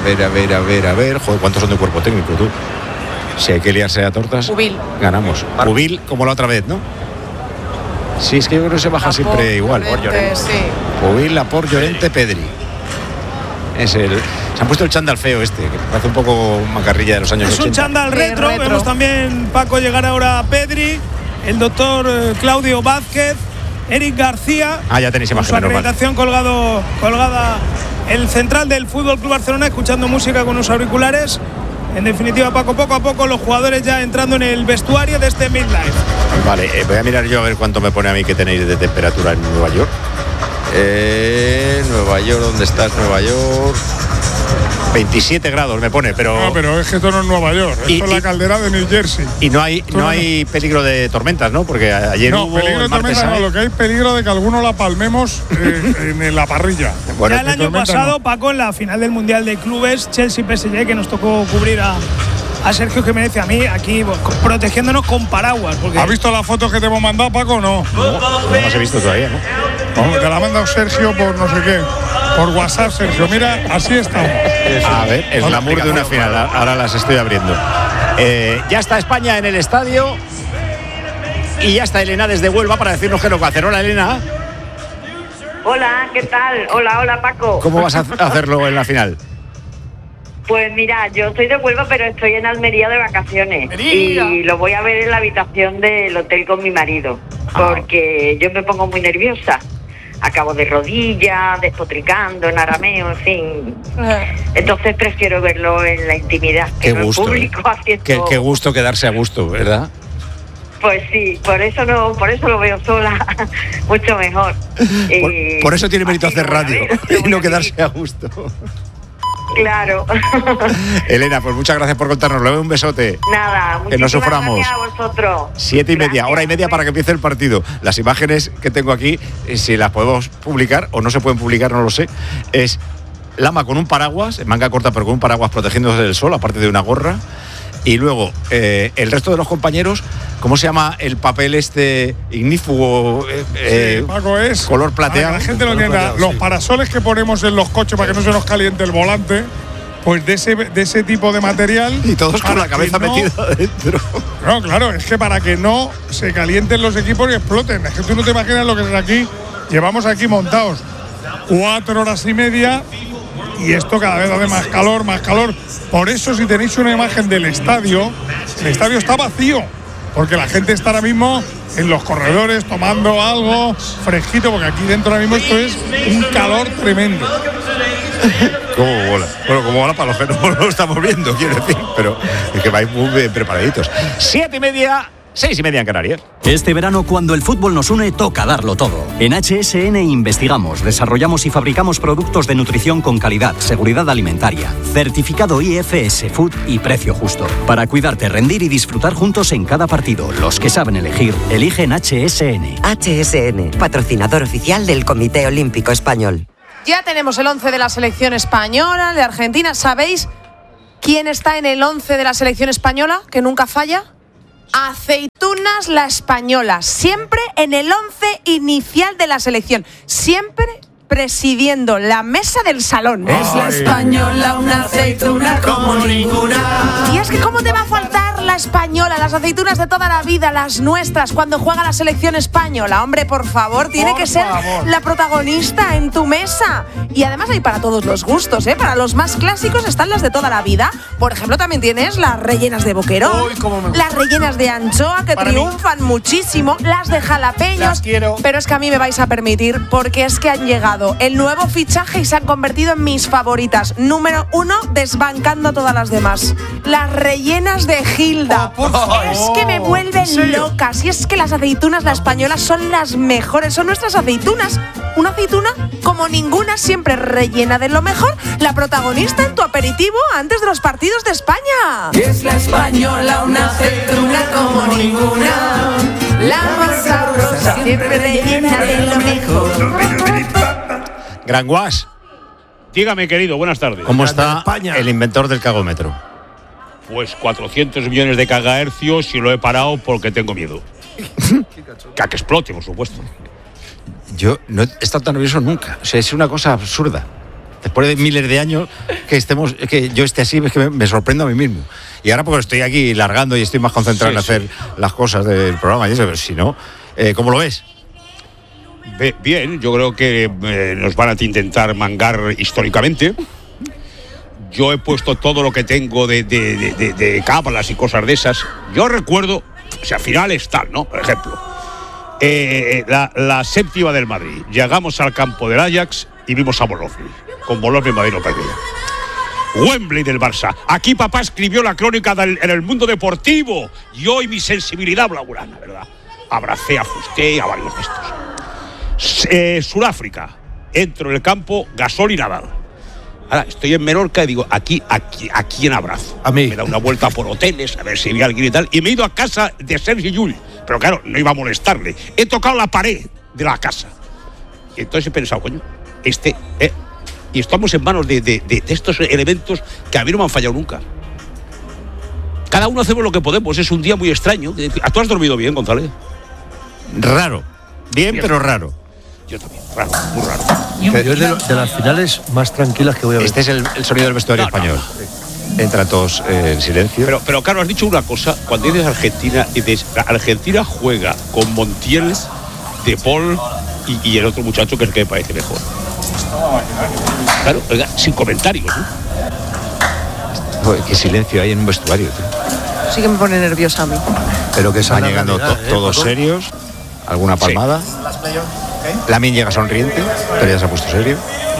Joder, ¿cuántos son de cuerpo técnico, tú? Si hay que liarse a tortas, Ubil. Ganamos. Ubil, como la otra vez, ¿no? Sí, es que yo creo que se baja siempre igual. Llorente, sí. Ubil, Laporte, Llorente, Pedri. Se han puesto el chándal feo que parece un poco macarrilla de los años 80. Es un chándal retro. Vemos también, Paco, llegar ahora a Pedri, el doctor Claudio Vázquez, Eric García. Ya tenéis imagen. Su acreditación colgada el central del Fútbol Club Barcelona, escuchando música con unos auriculares. En definitiva, Paco, poco a poco los jugadores ya entrando en el vestuario de este Midlife. Vale, voy a mirar yo a ver cuánto me pone a mí que tenéis de temperatura en Nueva York. Nueva York, ¿dónde estás, Nueva York? 27 grados me pone, pero... No, pero es que esto no es Nueva York, esto es la caldera de New Jersey. Y no hay peligro de tormentas, ¿no? Porque ayer hubo... No, peligro de tormentas no, lo que hay peligro de que alguno la palmemos en la parrilla. Bueno, ya el año pasado, Paco, en la final del Mundial de Clubes, Chelsea-PSG, que nos tocó cubrir a Sergio Jiménez y a mí, aquí protegiéndonos con paraguas. Porque... ¿Has visto la foto que te hemos mandado, Paco, o no? No las he visto todavía, ¿no? Te la ha mandado Sergio por no sé qué. Por WhatsApp, Sergio. Mira, así estamos. A ver, el glamour de una final. Ahora las estoy abriendo. Ya está España en el estadio. Y ya está Elena desde Huelva para decirnos qué es lo que va a hacer. Hola, Elena. Hola, ¿qué tal? Hola, Paco. ¿Cómo vas a hacerlo en la final? Pues mira, yo soy de Huelva, pero estoy en Almería de vacaciones. ¡Almería! Y lo voy a ver en la habitación del hotel con mi marido, porque yo me pongo muy nerviosa. Acabo de rodillas, despotricando en arameo, en fin. Entonces prefiero verlo en la intimidad, que no en público haciendo... Qué gusto quedarse a gusto, ¿verdad? Pues sí, por eso lo veo sola, mucho mejor. Por eso tiene mérito hacer radio y no quedarse a gusto. Claro. Elena, pues muchas gracias por contárnoslo. Un besote. Nada, que nos suframos. Gracias a vosotros. 7:30, gracias. Hora y media para que empiece el partido. Las imágenes que tengo aquí, si las podemos publicar o no se pueden publicar, no lo sé. Es Lama con un paraguas, en manga corta, pero con un paraguas protegiéndose del sol, aparte de una gorra. Y luego, el resto de los compañeros, ¿cómo se llama el papel ignífugo? Sí, Paco, es color plateado. La gente lo entienda. Los parasoles que ponemos en los coches para que no se nos caliente el volante, pues de ese tipo de material. Y todos con la cabeza metida dentro. No, claro, es que para que no se calienten los equipos y exploten. Es que tú no te imaginas lo que es aquí. Llevamos aquí montados 4 horas y media. Y esto cada vez hace más calor, más calor. Por eso, si tenéis una imagen del estadio, el estadio está vacío, porque la gente está ahora mismo en los corredores tomando algo fresquito, porque aquí dentro ahora mismo esto es un calor tremendo. ¿Cómo mola? Bueno, como mola para los que no lo estamos viendo, quiero decir, pero es que vais muy bien preparaditos. 7:30, 6:30 en Canarias. Este verano, cuando el fútbol nos une, toca darlo todo. En HSN investigamos, desarrollamos y fabricamos productos de nutrición con calidad, seguridad alimentaria, certificado IFS Food y precio justo. Para cuidarte, rendir y disfrutar juntos en cada partido. Los que saben elegir, eligen HSN. HSN, patrocinador oficial del Comité Olímpico Español. Ya tenemos el 11 de la selección española, de Argentina. ¿Sabéis quién está en el 11 de la selección española, que nunca falla? Aceitunas La Española, siempre en el 11 inicial de la selección, siempre presidiendo la mesa del salón. Es La Española, una aceituna como ninguna. Y es que ¿cómo te va a faltar La Española, las aceitunas de toda la vida, las nuestras, cuando juega la selección española? Hombre, por favor, tiene que ser la protagonista en tu mesa. Y además hay para todos los gustos, ¿eh? Para los más clásicos están las de toda la vida. Por ejemplo, también tienes las rellenas de boquerón, las rellenas de anchoa, que triunfan muchísimo, las de jalapeños. Las quiero. Pero es que a mí me vais a permitir, porque es que han llegado el nuevo fichaje y se han convertido en mis favoritas. Número 1, desbancando a todas las demás. Las rellenas de Gilda. Es que me vuelven locas. Y es que las aceitunas La Española son las mejores. Son nuestras aceitunas. Una aceituna como ninguna, siempre rellena de lo mejor. La protagonista en tu aperitivo antes de los partidos de España. Es La Española, una aceituna como ninguna. La más sabrosa, siempre rellena de lo mejor. Gran Guas. Dígame, querido, buenas tardes. ¿Cómo está el inventor del cagómetro? Pues 400 millones de cagahercios y lo he parado porque tengo miedo. Que explote, por supuesto. Yo no he estado tan nervioso nunca. O sea, es una cosa absurda. Después de miles de años que yo esté así, es que me sorprendo a mí mismo. Y ahora porque estoy aquí largando y estoy más concentrado en hacer las cosas del programa y eso, pero si no, ¿cómo lo ves? Bien, yo creo que nos van a intentar mangar históricamente. Yo he puesto todo lo que tengo de cábalas y cosas de esas. Yo recuerdo, o sea, finales tal, ¿no? Por ejemplo, la séptima del Madrid. Llegamos al campo del Ajax y vimos a Bologna. Con Bologna Madrid no perdía. Wembley del Barça. Aquí papá escribió la crónica en el mundo deportivo. Y hoy mi sensibilidad blaugrana, ¿verdad? Abracé a Fusté y a varios de estos. Sudáfrica. Entro en el campo, Gasol y Nadal. Ahora estoy en Menorca y digo, ¿a quién abrazo? A mí. Me da una vuelta por hoteles, a ver si vi a alguien y tal. Y me he ido a casa de Sergi Llull. Pero claro, no iba a molestarle. He tocado la pared de la casa. Y entonces he pensado, coño, y estamos en manos de estos elementos que a mí no me han fallado nunca. Cada uno hacemos lo que podemos. Es un día muy extraño. ¿Tú has dormido bien, González? Raro. Bien, pero raro. Yo también, raro, muy raro. Yo es de las finales más tranquilas que voy a ver. Este es el sonido del vestuario español. Entran todos en silencio. Pero Carlos, has dicho una cosa. Cuando dices Argentina, dices, Argentina juega con Montiel, De Paul y el otro muchacho que es el que me parece mejor. Claro, sin comentarios, ¿no? Joder, qué silencio hay en un vestuario, tío. Sí que me pone nerviosa a mí. Pero que van llegando todos serios. ¿Alguna palmada? Sí. Lamine llega sonriente, pero ya se ha puesto serio.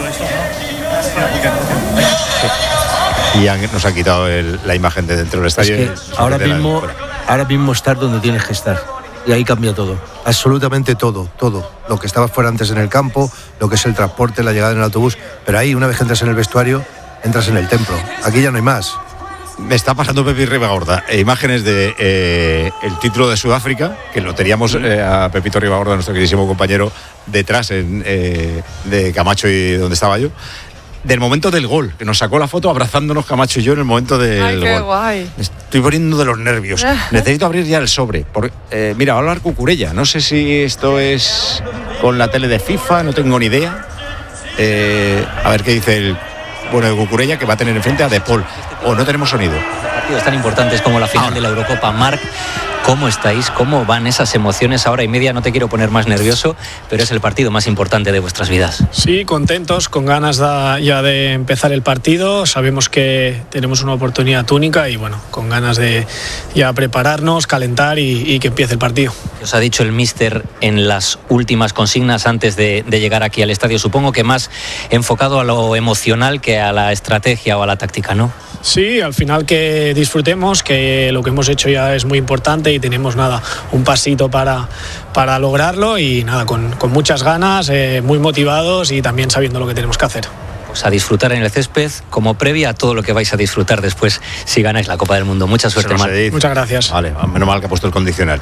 Y nos han quitado la imagen de dentro del estadio. Es que ahora mismo estar donde tienes que estar. Y ahí cambia todo. Absolutamente todo. Lo que estaba fuera antes en el campo, lo que es el transporte, la llegada en el autobús. Pero ahí, una vez que entras en el vestuario, entras en el templo. Aquí ya no hay más. Me está pasando Pepi Ribagorda imágenes de el título de Sudáfrica, que lo teníamos a Pepito Ribagorda, nuestro queridísimo compañero, detrás de Camacho y donde estaba yo. Del momento del gol, que nos sacó la foto abrazándonos Camacho y yo en el momento del gol. ¡Ay, qué guay! Me estoy poniendo de los nervios. Necesito abrir ya el sobre. Mira, va a hablar Cucurella. No sé si esto es con la tele de FIFA, no tengo ni idea. A ver qué dice el bueno de Cucurella, que va a tener enfrente a De Paul. No tenemos sonido. Partidos tan importantes como la final de la Eurocopa. Marc, ¿Cómo estáis? ¿Cómo van esas emociones? Hora y media, no te quiero poner más nervioso, pero es el partido más importante de vuestras vidas. Sí, contentos, con ganas ya de empezar el partido. Sabemos que tenemos una oportunidad única y bueno, con ganas de ya prepararnos, calentar y que empiece el partido. ¿Qué os ha dicho el míster en las últimas consignas antes de llegar aquí al estadio? Supongo que más enfocado a lo emocional que a la estrategia o a la táctica, ¿no? Sí, al final que disfrutemos, que lo que hemos hecho ya es muy importante y tenemos un pasito para lograrlo y con muchas ganas, muy motivados y también sabiendo lo que tenemos que hacer. Pues a disfrutar en el césped como previa a todo lo que vais a disfrutar después si ganáis la Copa del Mundo. Mucha suerte, Marc. Muchas gracias. Vale, menos mal que ha puesto el condicional.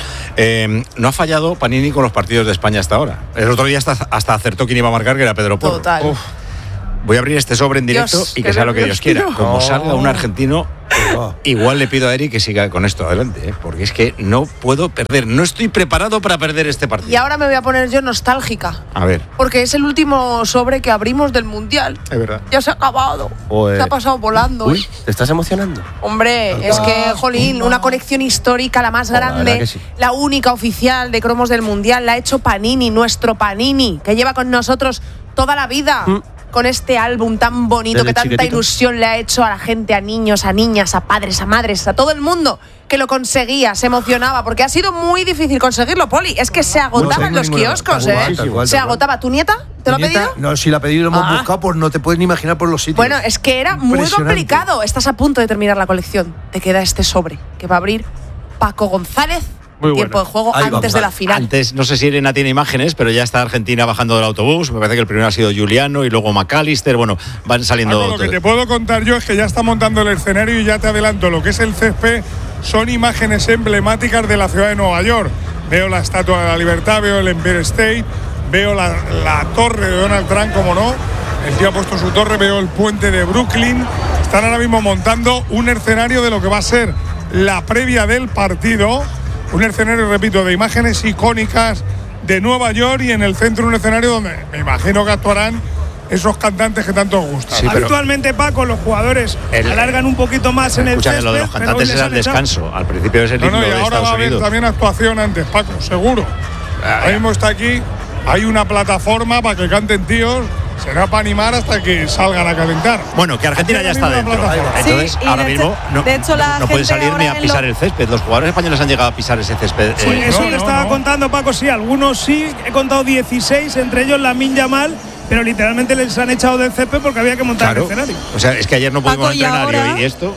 No ha fallado Panini con los partidos de España hasta ahora. El otro día hasta acertó quién iba a marcar, que era Pedro Porro. Total. Uf. Voy a abrir este sobre en directo Dios, y que sea lo que Dios quiera. Como salga un argentino, igual le pido a Eric que siga con esto adelante, porque es que no puedo perder. No estoy preparado para perder este partido. Y ahora me voy a poner yo nostálgica. A ver. Porque es el último sobre que abrimos del Mundial. Es verdad. Ya se ha acabado. Se ha pasado volando. Uy, ¿te estás emocionando? Hombre, es que, jolín, una colección histórica, la más grande, la única oficial de cromos del Mundial, la ha hecho Panini, nuestro Panini, que lleva con nosotros toda la vida. Con este álbum tan bonito que tanta ilusión le ha hecho a la gente, a niños, a niñas, a padres, a madres, a todo el mundo que lo conseguía, se emocionaba, porque ha sido muy difícil conseguirlo, Poli. Es que se agotaban los kioscos, se agotaba. ¿Tu nieta te lo ha pedido? No, si la ha pedido, lo hemos buscado, pues no te puedes ni imaginar por los sitios. Bueno, es que era muy complicado. Estás a punto de terminar la colección. Te queda este sobre que va a abrir Paco González. Muy tiempo de juego antes de la final. Antes, no sé si Elena tiene imágenes, pero ya está Argentina bajando del autobús. Me parece que el primero ha sido Juliano y luego McAllister. Bueno, van saliendo. Lo que te puedo contar yo es que ya está montando el escenario y ya te adelanto, lo que es el césped son imágenes emblemáticas de la ciudad de Nueva York. Veo la Estatua de la Libertad, veo el Empire State, veo la torre de Donald Trump, como no. El tío ha puesto su torre, veo el puente de Brooklyn. Están ahora mismo montando un escenario de lo que va a ser la previa del partido. Un escenario, repito, de imágenes icónicas de Nueva York y en el centro un escenario donde me imagino que actuarán esos cantantes que tanto os gustan. Sí, actualmente, Paco, los jugadores alargan un poquito más en el césped. Lo de los cantantes es al descanso. Al principio es el himno de Estados Unidos. Y ahora va a haber también actuación antes, Paco, seguro. Ahora mismo está aquí, hay una plataforma para que canten tíos. Será para animar hasta que salgan a calentar. Bueno, que Argentina ya está dentro. Entonces, ahora mismo no puede salir ni a pisar el césped. Los jugadores españoles han llegado a pisar ese césped. Sí, eso le estaba contando, Paco. Sí, algunos sí. He contado 16, entre ellos Lamine Yamal, pero literalmente les han echado del césped porque había que montar el escenario. O sea, es que ayer no pudimos entrenar y esto.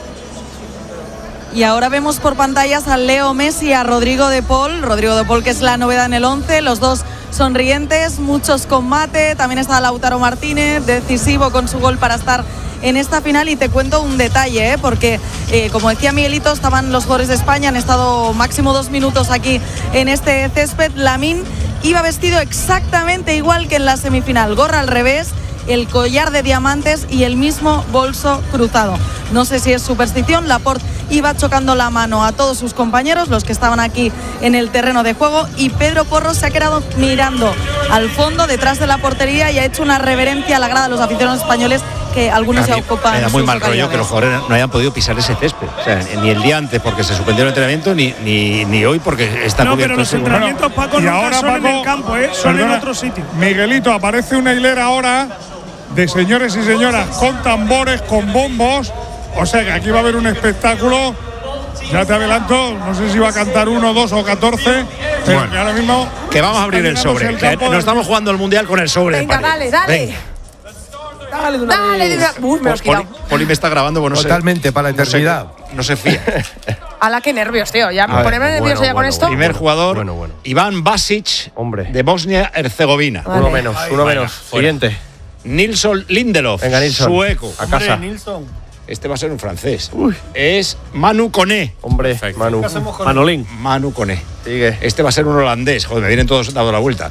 Y ahora vemos por pantallas a Leo Messi y a Rodrigo de Paul. Rodrigo de Paul, que es la novedad en el 11. Los dos sonrientes, muchos con mate. También está Lautaro Martínez, decisivo con su gol para estar en esta final. Y te cuento un detalle, porque como decía Miguelito, estaban los jugadores de España, han estado máximo 2 minutos aquí en este césped. Lamine iba vestido exactamente igual que en la semifinal, gorra al revés, el collar de diamantes y el mismo bolso cruzado. No sé si es superstición. Laporte iba chocando la mano a todos sus compañeros, los que estaban aquí en el terreno de juego, y Pedro Porro se ha quedado mirando al fondo, detrás de la portería, y ha hecho una reverencia a la grada de los aficionados españoles, que algunos ya ocupan. Era muy mal rollo que los jugadores no hayan podido pisar ese césped. O sea, ni el día antes porque se suspendió el entrenamiento, ni hoy porque está cubierto. Pero los entrenamientos, Paco, y ahora, son en el campo, son en otro sitio. Miguelito, aparece una hilera ahora de señores y señoras con tambores, con bombos. O sea que aquí va a haber un espectáculo. Ya te adelanto, no sé si va a cantar 1, 2 o 14, pero bueno, que ahora mismo. Que vamos a abrir el sobre. Nos estamos jugando el mundial con el sobre. Venga, dale. Venga. Dale de una. Uy, me lo has quitado. Poli me está grabando, bueno, totalmente, para la eternidad. No se fía. Ala, qué nervios, tío. Ya ponerme nervioso ya con esto. Primer jugador, Iván Basic, de Bosnia-Herzegovina. Uno menos. Siguiente. Nilsson Lindelof, venga, Nilsson, sueco. A casa. Este va a ser un francés. Es Manu Koné. Hombre, Manolín. Manu Koné. Sigue. Este va a ser un holandés. Joder, me vienen todos dando la vuelta.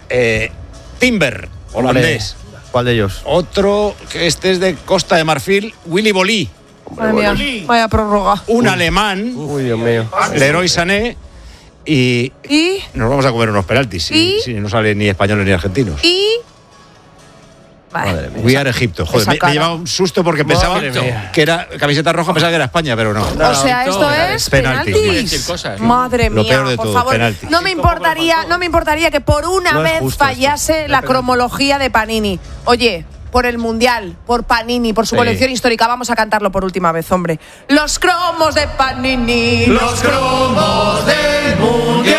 Timber, holandés. ¿Cuál de ellos? Otro, que este es de Costa de Marfil, Willy Bolí. Madre mía, vaya prórroga. Un alemán. Uy, Dios mío. Leroy Sané. Y nos vamos a comer unos penaltis si no salen ni españoles ni argentinos. We are Egipto. Joder, me llevaba un susto porque pensaba que era camiseta roja, pensaba que era España, pero no. O sea, esto es penaltis. Madre mía, Lo peor de por todo, favor. penalti. No me importaría que por una vez fallase la cromología de Panini. Oye, por el Mundial, por Panini, por su colección histórica. Vamos a cantarlo por última vez, hombre. Los cromos de Panini. Los cromos del Mundial.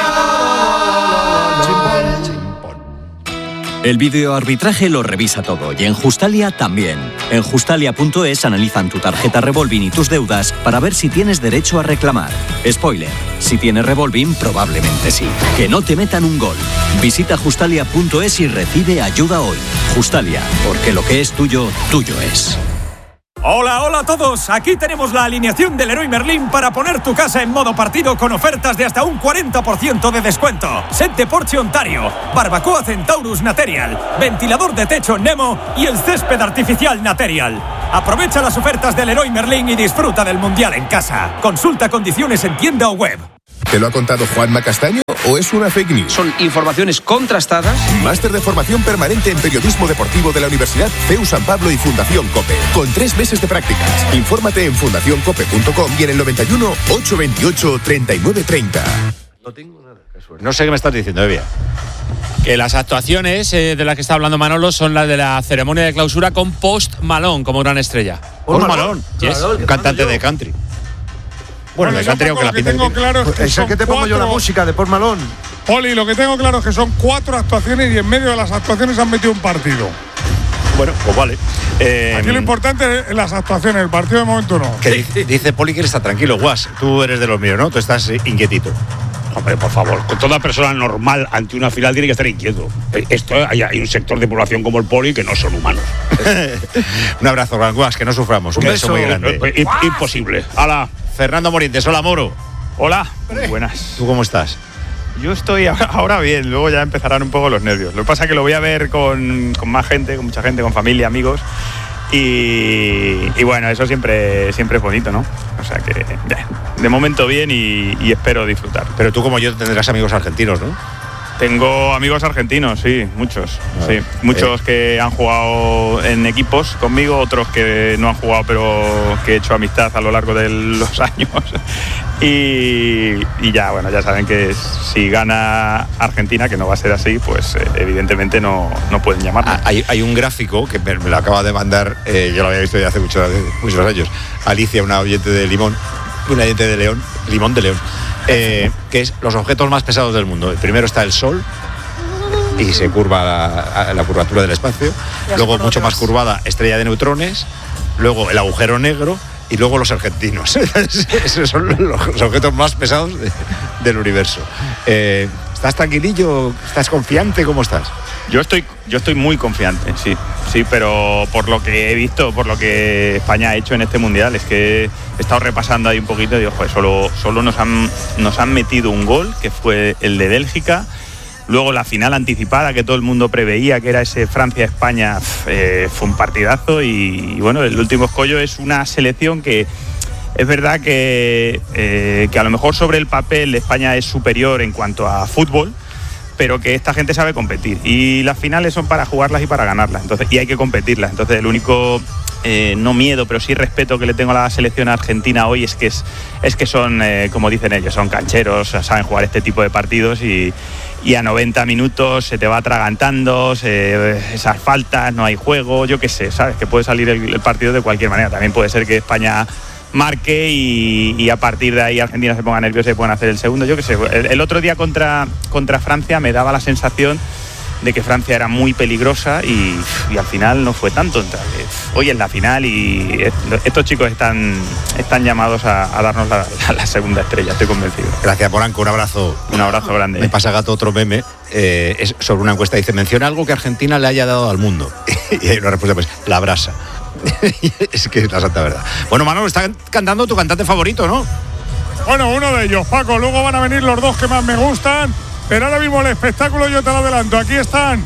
El videoarbitraje lo revisa todo y en Justalia también. En Justalia.es analizan tu tarjeta revolving y tus deudas para ver si tienes derecho a reclamar. Spoiler, si tienes revolving probablemente sí. Que no te metan un gol. Visita Justalia.es y recibe ayuda hoy. Justalia, porque lo que es tuyo, tuyo es. Hola, hola a todos. Aquí tenemos la alineación del Leroy Merlin para poner tu casa en modo partido con ofertas de hasta un 40% de descuento. Set de Porsche Ontario, barbacoa Centaurus Material, ventilador de techo Nemo y el césped artificial Material. Aprovecha las ofertas del Leroy Merlin y disfruta del Mundial en casa. Consulta condiciones en tienda o web. ¿Te lo ha contado Juanma Castaño o es una fake news? Son informaciones contrastadas. Máster de formación permanente en periodismo deportivo de la Universidad CEU San Pablo y Fundación COPE. Con 3 meses de prácticas. Infórmate en fundacioncope.com y en el 91 828 3930. No sé qué me estás diciendo, Evia. Que las actuaciones de las que está hablando Manolo son las de la ceremonia de clausura con Post Malone como gran estrella. Post Malone, yes. Un cantante de country. Bueno, de country, aunque la pinta tengo claro es que es el que te pongo yo la música de Post Malone. Poli, lo que tengo claro es que son 4 actuaciones y en medio de las actuaciones han metido un partido. Bueno, pues vale. Aquí lo importante es las actuaciones, el partido de momento no. Que dice Poli que está tranquilo, Guas. Tú eres de los míos, ¿no? Tú estás inquietito. Hombre, por favor, con toda persona normal ante una final tiene que estar inquieto. Hay un sector de población como el Poli que no son humanos. Un abrazo, Gran Guas, que no suframos. Un beso muy grande. Imposible. Hala. Fernando Morientes, hola Moro. Hola, muy buenas. ¿Tú cómo estás? Yo estoy ahora bien, luego ya empezarán un poco los nervios. Lo que pasa es que lo voy a ver con más gente, con mucha gente, con familia, amigos. Y bueno, eso siempre es bonito, ¿no? O sea que de momento bien y espero disfrutar. Pero tú como yo tendrás amigos argentinos, ¿no? Tengo amigos argentinos, sí, muchos. Sí, muchos que han jugado en equipos conmigo, otros que no han jugado pero que he hecho amistad a lo largo de los años. Y ya, bueno, ya saben que si gana Argentina, que no va a ser así, pues evidentemente no pueden llamarme. Hay un gráfico que me lo acaba de mandar, yo lo había visto ya hace muchos años, Alicia, una oyente de Limón, una oyente de León, Limón de León. Que es los objetos más pesados del mundo. Primero está el Sol y se curva la curvatura del espacio. Luego, mucho más curvada, estrella de neutrones. Luego, el agujero negro. Y luego, los argentinos. Esos son los objetos más pesados del universo. ¿Estás tranquilillo? ¿Estás confiante? ¿Cómo estás? Yo estoy muy confiante, sí, pero por lo que he visto, por lo que España ha hecho en este Mundial, es que he estado repasando ahí un poquito y digo, joder, solo nos han metido un gol, que fue el de Bélgica. Luego la final anticipada, que todo el mundo preveía, que era ese Francia-España, fue un partidazo. Y bueno, el último escollo es una selección que es verdad que a lo mejor sobre el papel España es superior en cuanto a fútbol, pero que esta gente sabe competir y las finales son para jugarlas y para ganarlas, entonces, y hay que competirlas. Entonces el único no miedo, pero sí respeto que le tengo a la selección argentina hoy es que son, como dicen ellos, son cancheros, saben jugar este tipo de partidos y a 90 minutos se te va atragantando, esas faltas, no hay juego, yo qué sé, sabes que puede salir el partido de cualquier manera. También puede ser que España marque y a partir de ahí Argentina se ponga nerviosa y puedan hacer el segundo. Yo qué sé, el otro día contra Francia me daba la sensación de que Francia era muy peligrosa y al final no fue tanto. Entonces, hoy es la final y estos chicos están llamados a darnos la segunda estrella, estoy convencido. Gracias, Polanco, un abrazo. Un abrazo grande. Me pasa Gato otro meme, es sobre una encuesta, dice, menciona algo que Argentina le haya dado al mundo. Y hay una respuesta, pues, la brasa. Es que es la santa verdad. Bueno, Manolo, está cantando tu cantante favorito, ¿no? Bueno, uno de ellos, Paco. Luego van a venir los dos que más me gustan. Pero ahora mismo el espectáculo yo te lo adelanto. Aquí están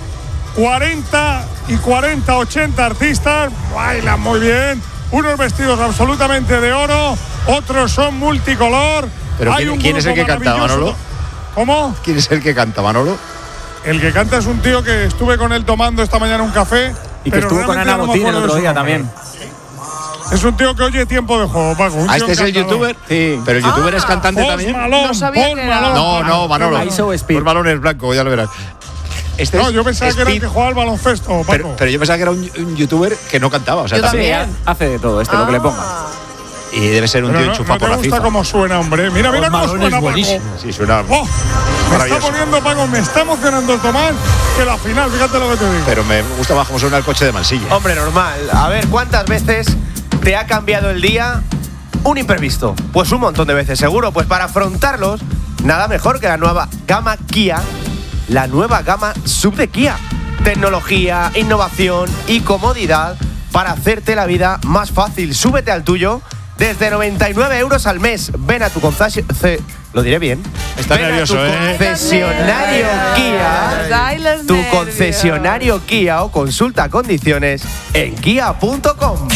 40 y 40, 80 artistas. Bailan muy bien. Unos vestidos absolutamente de oro. Otros son multicolor. Pero ¿quién es el que canta, Manolo? ¿Cómo? ¿Quién es el que canta, Manolo? El que canta es un tío que estuve con él tomando esta mañana un café Y que estuvo con Ana Botín el otro día también. Es un tío que oye tiempo de juego, Paco. ¿Este es el youtuber? Sí. ¿Pero el youtuber es cantante también? No sabía que era. No, Manolo. Post Malone es blanco, ya lo verás. No, yo pensaba que era el que jugaba al baloncesto, Paco. Pero yo pensaba que era un youtuber que no cantaba. O sea, Yo también. Hace de todo, lo que le ponga. Y debe ser un tío enchufado por la FIFA. Me gusta cómo suena, hombre. Mira cómo suena, Paco. Sí, suena. Me está poniendo, Paco, me está emocionando esto más que la final, fíjate lo que te digo. Pero me gusta más cómo suena el coche de Mansilla. Hombre, normal. A ver, ¿cuántas veces te ha cambiado el día un imprevisto? Pues un montón de veces, seguro. Pues para afrontarlos, nada mejor que la nueva gama Kia, la nueva gama SUV de Kia. Tecnología, innovación y comodidad para hacerte la vida más fácil. Súbete al tuyo desde 99 euros al mes. Ven a tu concesionario. Lo diré bien. Está Ven nervioso, a tu concesionario Kia. Tu concesionario Kia o consulta condiciones en kia.com.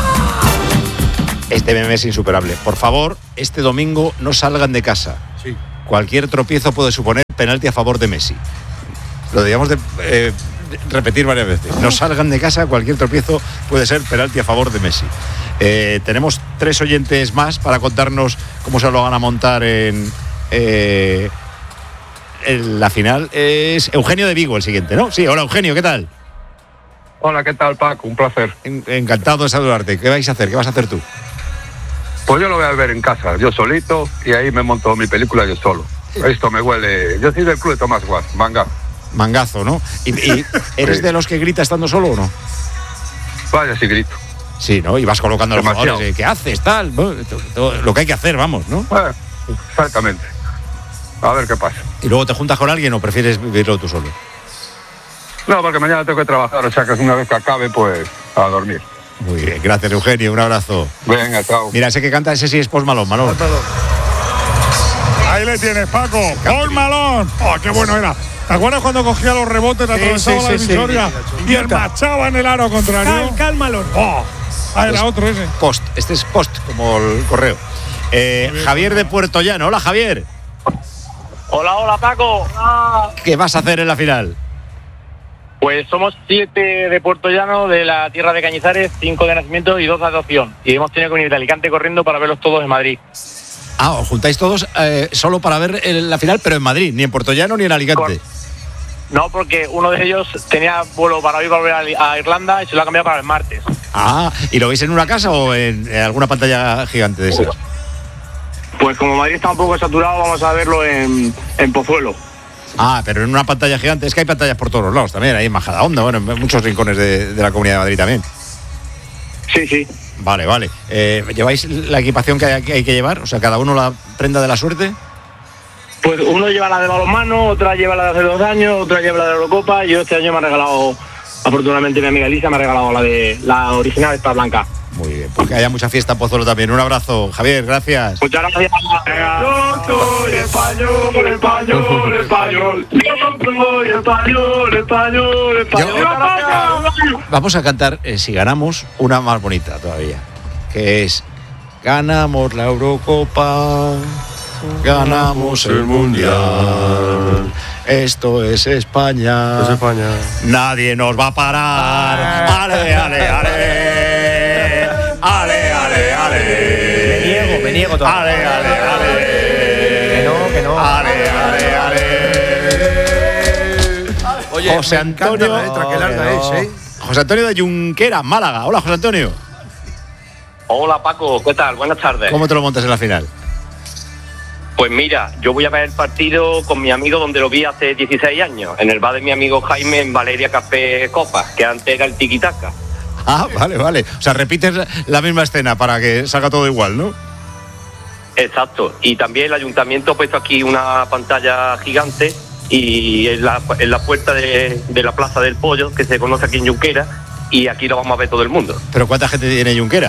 Este meme es insuperable. Por favor, este domingo no salgan de casa. Sí. Cualquier tropiezo puede suponer penalti a favor de Messi. Lo debíamos de repetir varias veces. No salgan de casa, cualquier tropiezo puede ser penalti a favor de Messi. Tenemos 3 oyentes más para contarnos cómo se lo van a montar en la final. Es Eugenio de Vigo el siguiente, ¿no? Sí, hola Eugenio, ¿qué tal? Hola, ¿qué tal, Paco? Un placer. Encantado de saludarte. ¿Qué vais a hacer? ¿Qué vas a hacer tú? Pues yo lo voy a ver en casa, yo solito, y ahí me monto mi película yo solo. Esto me huele. Yo soy del club de Tomás Guas, Mangazo, ¿no? ¿Y eres de los que grita estando solo o no? Vaya, sí grito. Sí, ¿no? Y vas colocando a los jugadores. ¿Qué haces? Tal. Lo que hay que hacer, vamos, ¿no? Exactamente. A ver qué pasa. ¿Y luego te juntas con alguien o prefieres vivirlo tú solo? No, porque mañana tengo que trabajar, o sea que una vez que acabe, pues a dormir. Muy bien, gracias Eugenio, un abrazo. Venga, chao. Mira, ese que canta, ese sí es Post Malone, Manolo. Ahí le tienes, Paco. Post Malone. Oh, qué bueno era. ¿Te acuerdas cuando cogía los rebotes, atravesaba la divisoria y enmachaba en el aro contrario? Cal Malone. Oh, era otro ese. Post, este es Post, como el correo. Javier de Puerto Llano. Hola, Javier. Hola, Paco. ¿Qué vas a hacer en la final? Pues somos 7 de Puerto Llano, de la tierra de Cañizares, 5 de nacimiento y 2 de adopción. Y hemos tenido que venir de Alicante corriendo para verlos todos en Madrid. Os juntáis todos solo para ver la final, pero en Madrid, ni en Puerto Llano ni en Alicante. No, porque uno de ellos tenía vuelo para hoy volver a Irlanda y se lo ha cambiado para el martes. ¿Y lo veis en una casa o en alguna pantalla gigante de esas? Pues como Madrid está un poco saturado, vamos a verlo en Pozuelo. Pero en una pantalla gigante. Es que hay pantallas por todos los lados también, ahí en Majadahonda, bueno, en muchos rincones de la Comunidad de Madrid también. Sí. Vale. ¿Lleváis la equipación que hay que llevar? O sea, cada uno la prenda de la suerte. Pues uno lleva la de balonmano, otra lleva la de hace 2 años, otra lleva la de la Eurocopa y yo este año me ha regalado, afortunadamente mi amiga Elisa me ha regalado la original, esta blanca. Muy bien, pues que haya mucha fiesta en Pozuelo también. Un abrazo, Javier, gracias. Muchas gracias. Yo soy español. Vamos a cantar, si ganamos, una más bonita todavía, que es: ganamos la Eurocopa, ganamos el Mundial. Esto es España. Es España. Nadie nos va a parar. Ale, ale, ale. Ale, ale, ale. Me niego todavía. Ale, ale, ale. Que no. Ale, ale, ale. Oye, José Antonio. La letra, qué larga es, ¿eh? José Antonio de Junquera, Málaga. Hola, José Antonio. Hola, Paco, ¿qué tal? Buenas tardes. ¿Cómo te lo montas en la final? Pues mira, yo voy a ver el partido con mi amigo donde lo vi hace 16 años, en el bar de mi amigo Jaime en Valeria Café Copa, que antes era el Tiki-Taka. Vale. O sea, repites la misma escena para que salga todo igual, ¿no? Exacto. Y también el ayuntamiento ha puesto aquí una pantalla gigante y en la puerta de la Plaza del Pollo, que se conoce aquí en Junquera, y aquí lo vamos a ver todo el mundo. ¿Pero cuánta gente tiene Junquera?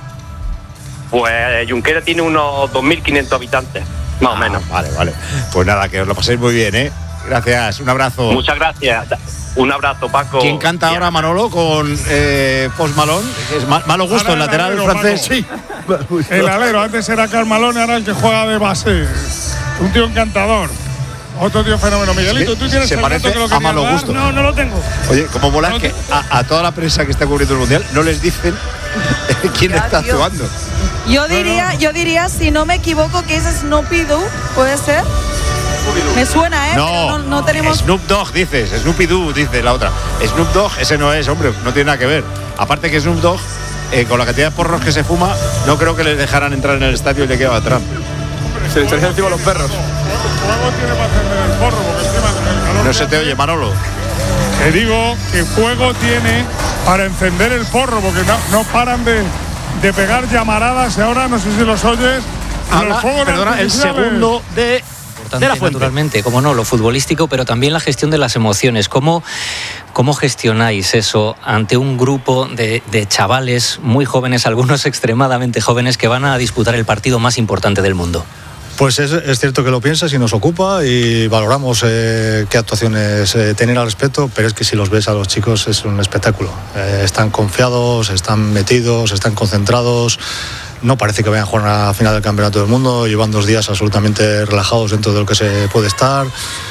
Pues Junquera tiene unos 2.500 habitantes, más o menos. Vale. Pues nada, que os lo paséis muy bien, ¿eh? Gracias, un abrazo. Muchas gracias. Un abrazo, Paco. ¿Quién canta ahora, Manolo, con Post Malone? Es Malo Gusto, el lateral alero, francés. Paco. Sí. El alero, antes era Cal Malone, ahora el que juega de base. Un tío encantador. Otro tío fenómeno. Miguelito, tú tienes se el parece dato que lo a Malo quería dar? Gusto. No lo tengo. Oye, como mola es que a toda la prensa que está cubriendo el Mundial no les dicen quién está actuando. Yo diría, si no me equivoco, que es Snoopy Doo, ¿puede ser? Me suena, pero no tenemos. Snoop Dogg dices, Snoopy Doo dice la otra. Snoop Dogg, ese no es, hombre, no tiene nada que ver. Aparte que Snoop Dogg, con la cantidad de porros que se fuma, no creo que les dejaran entrar en el estadio y le quedaba atrás. Se le echarían encima a los perros. No se te oye, Manolo. Te digo que fuego tiene para encender el porro, porque no paran de pegar llamaradas y ahora no sé si los oyes. El segundo de la fuente. Naturalmente, como no, lo futbolístico, pero también la gestión de las emociones. ¿Cómo gestionáis eso ante un grupo de chavales muy jóvenes, algunos extremadamente jóvenes, que van a disputar el partido más importante del mundo? Pues es cierto que lo piensas y nos ocupa y valoramos qué actuaciones tener al respecto, pero es que si los ves a los chicos es un espectáculo. Están confiados, están metidos, están concentrados. No parece que vayan a jugar a la final del Campeonato del Mundo. Llevan 2 días absolutamente relajados dentro de lo que se puede estar.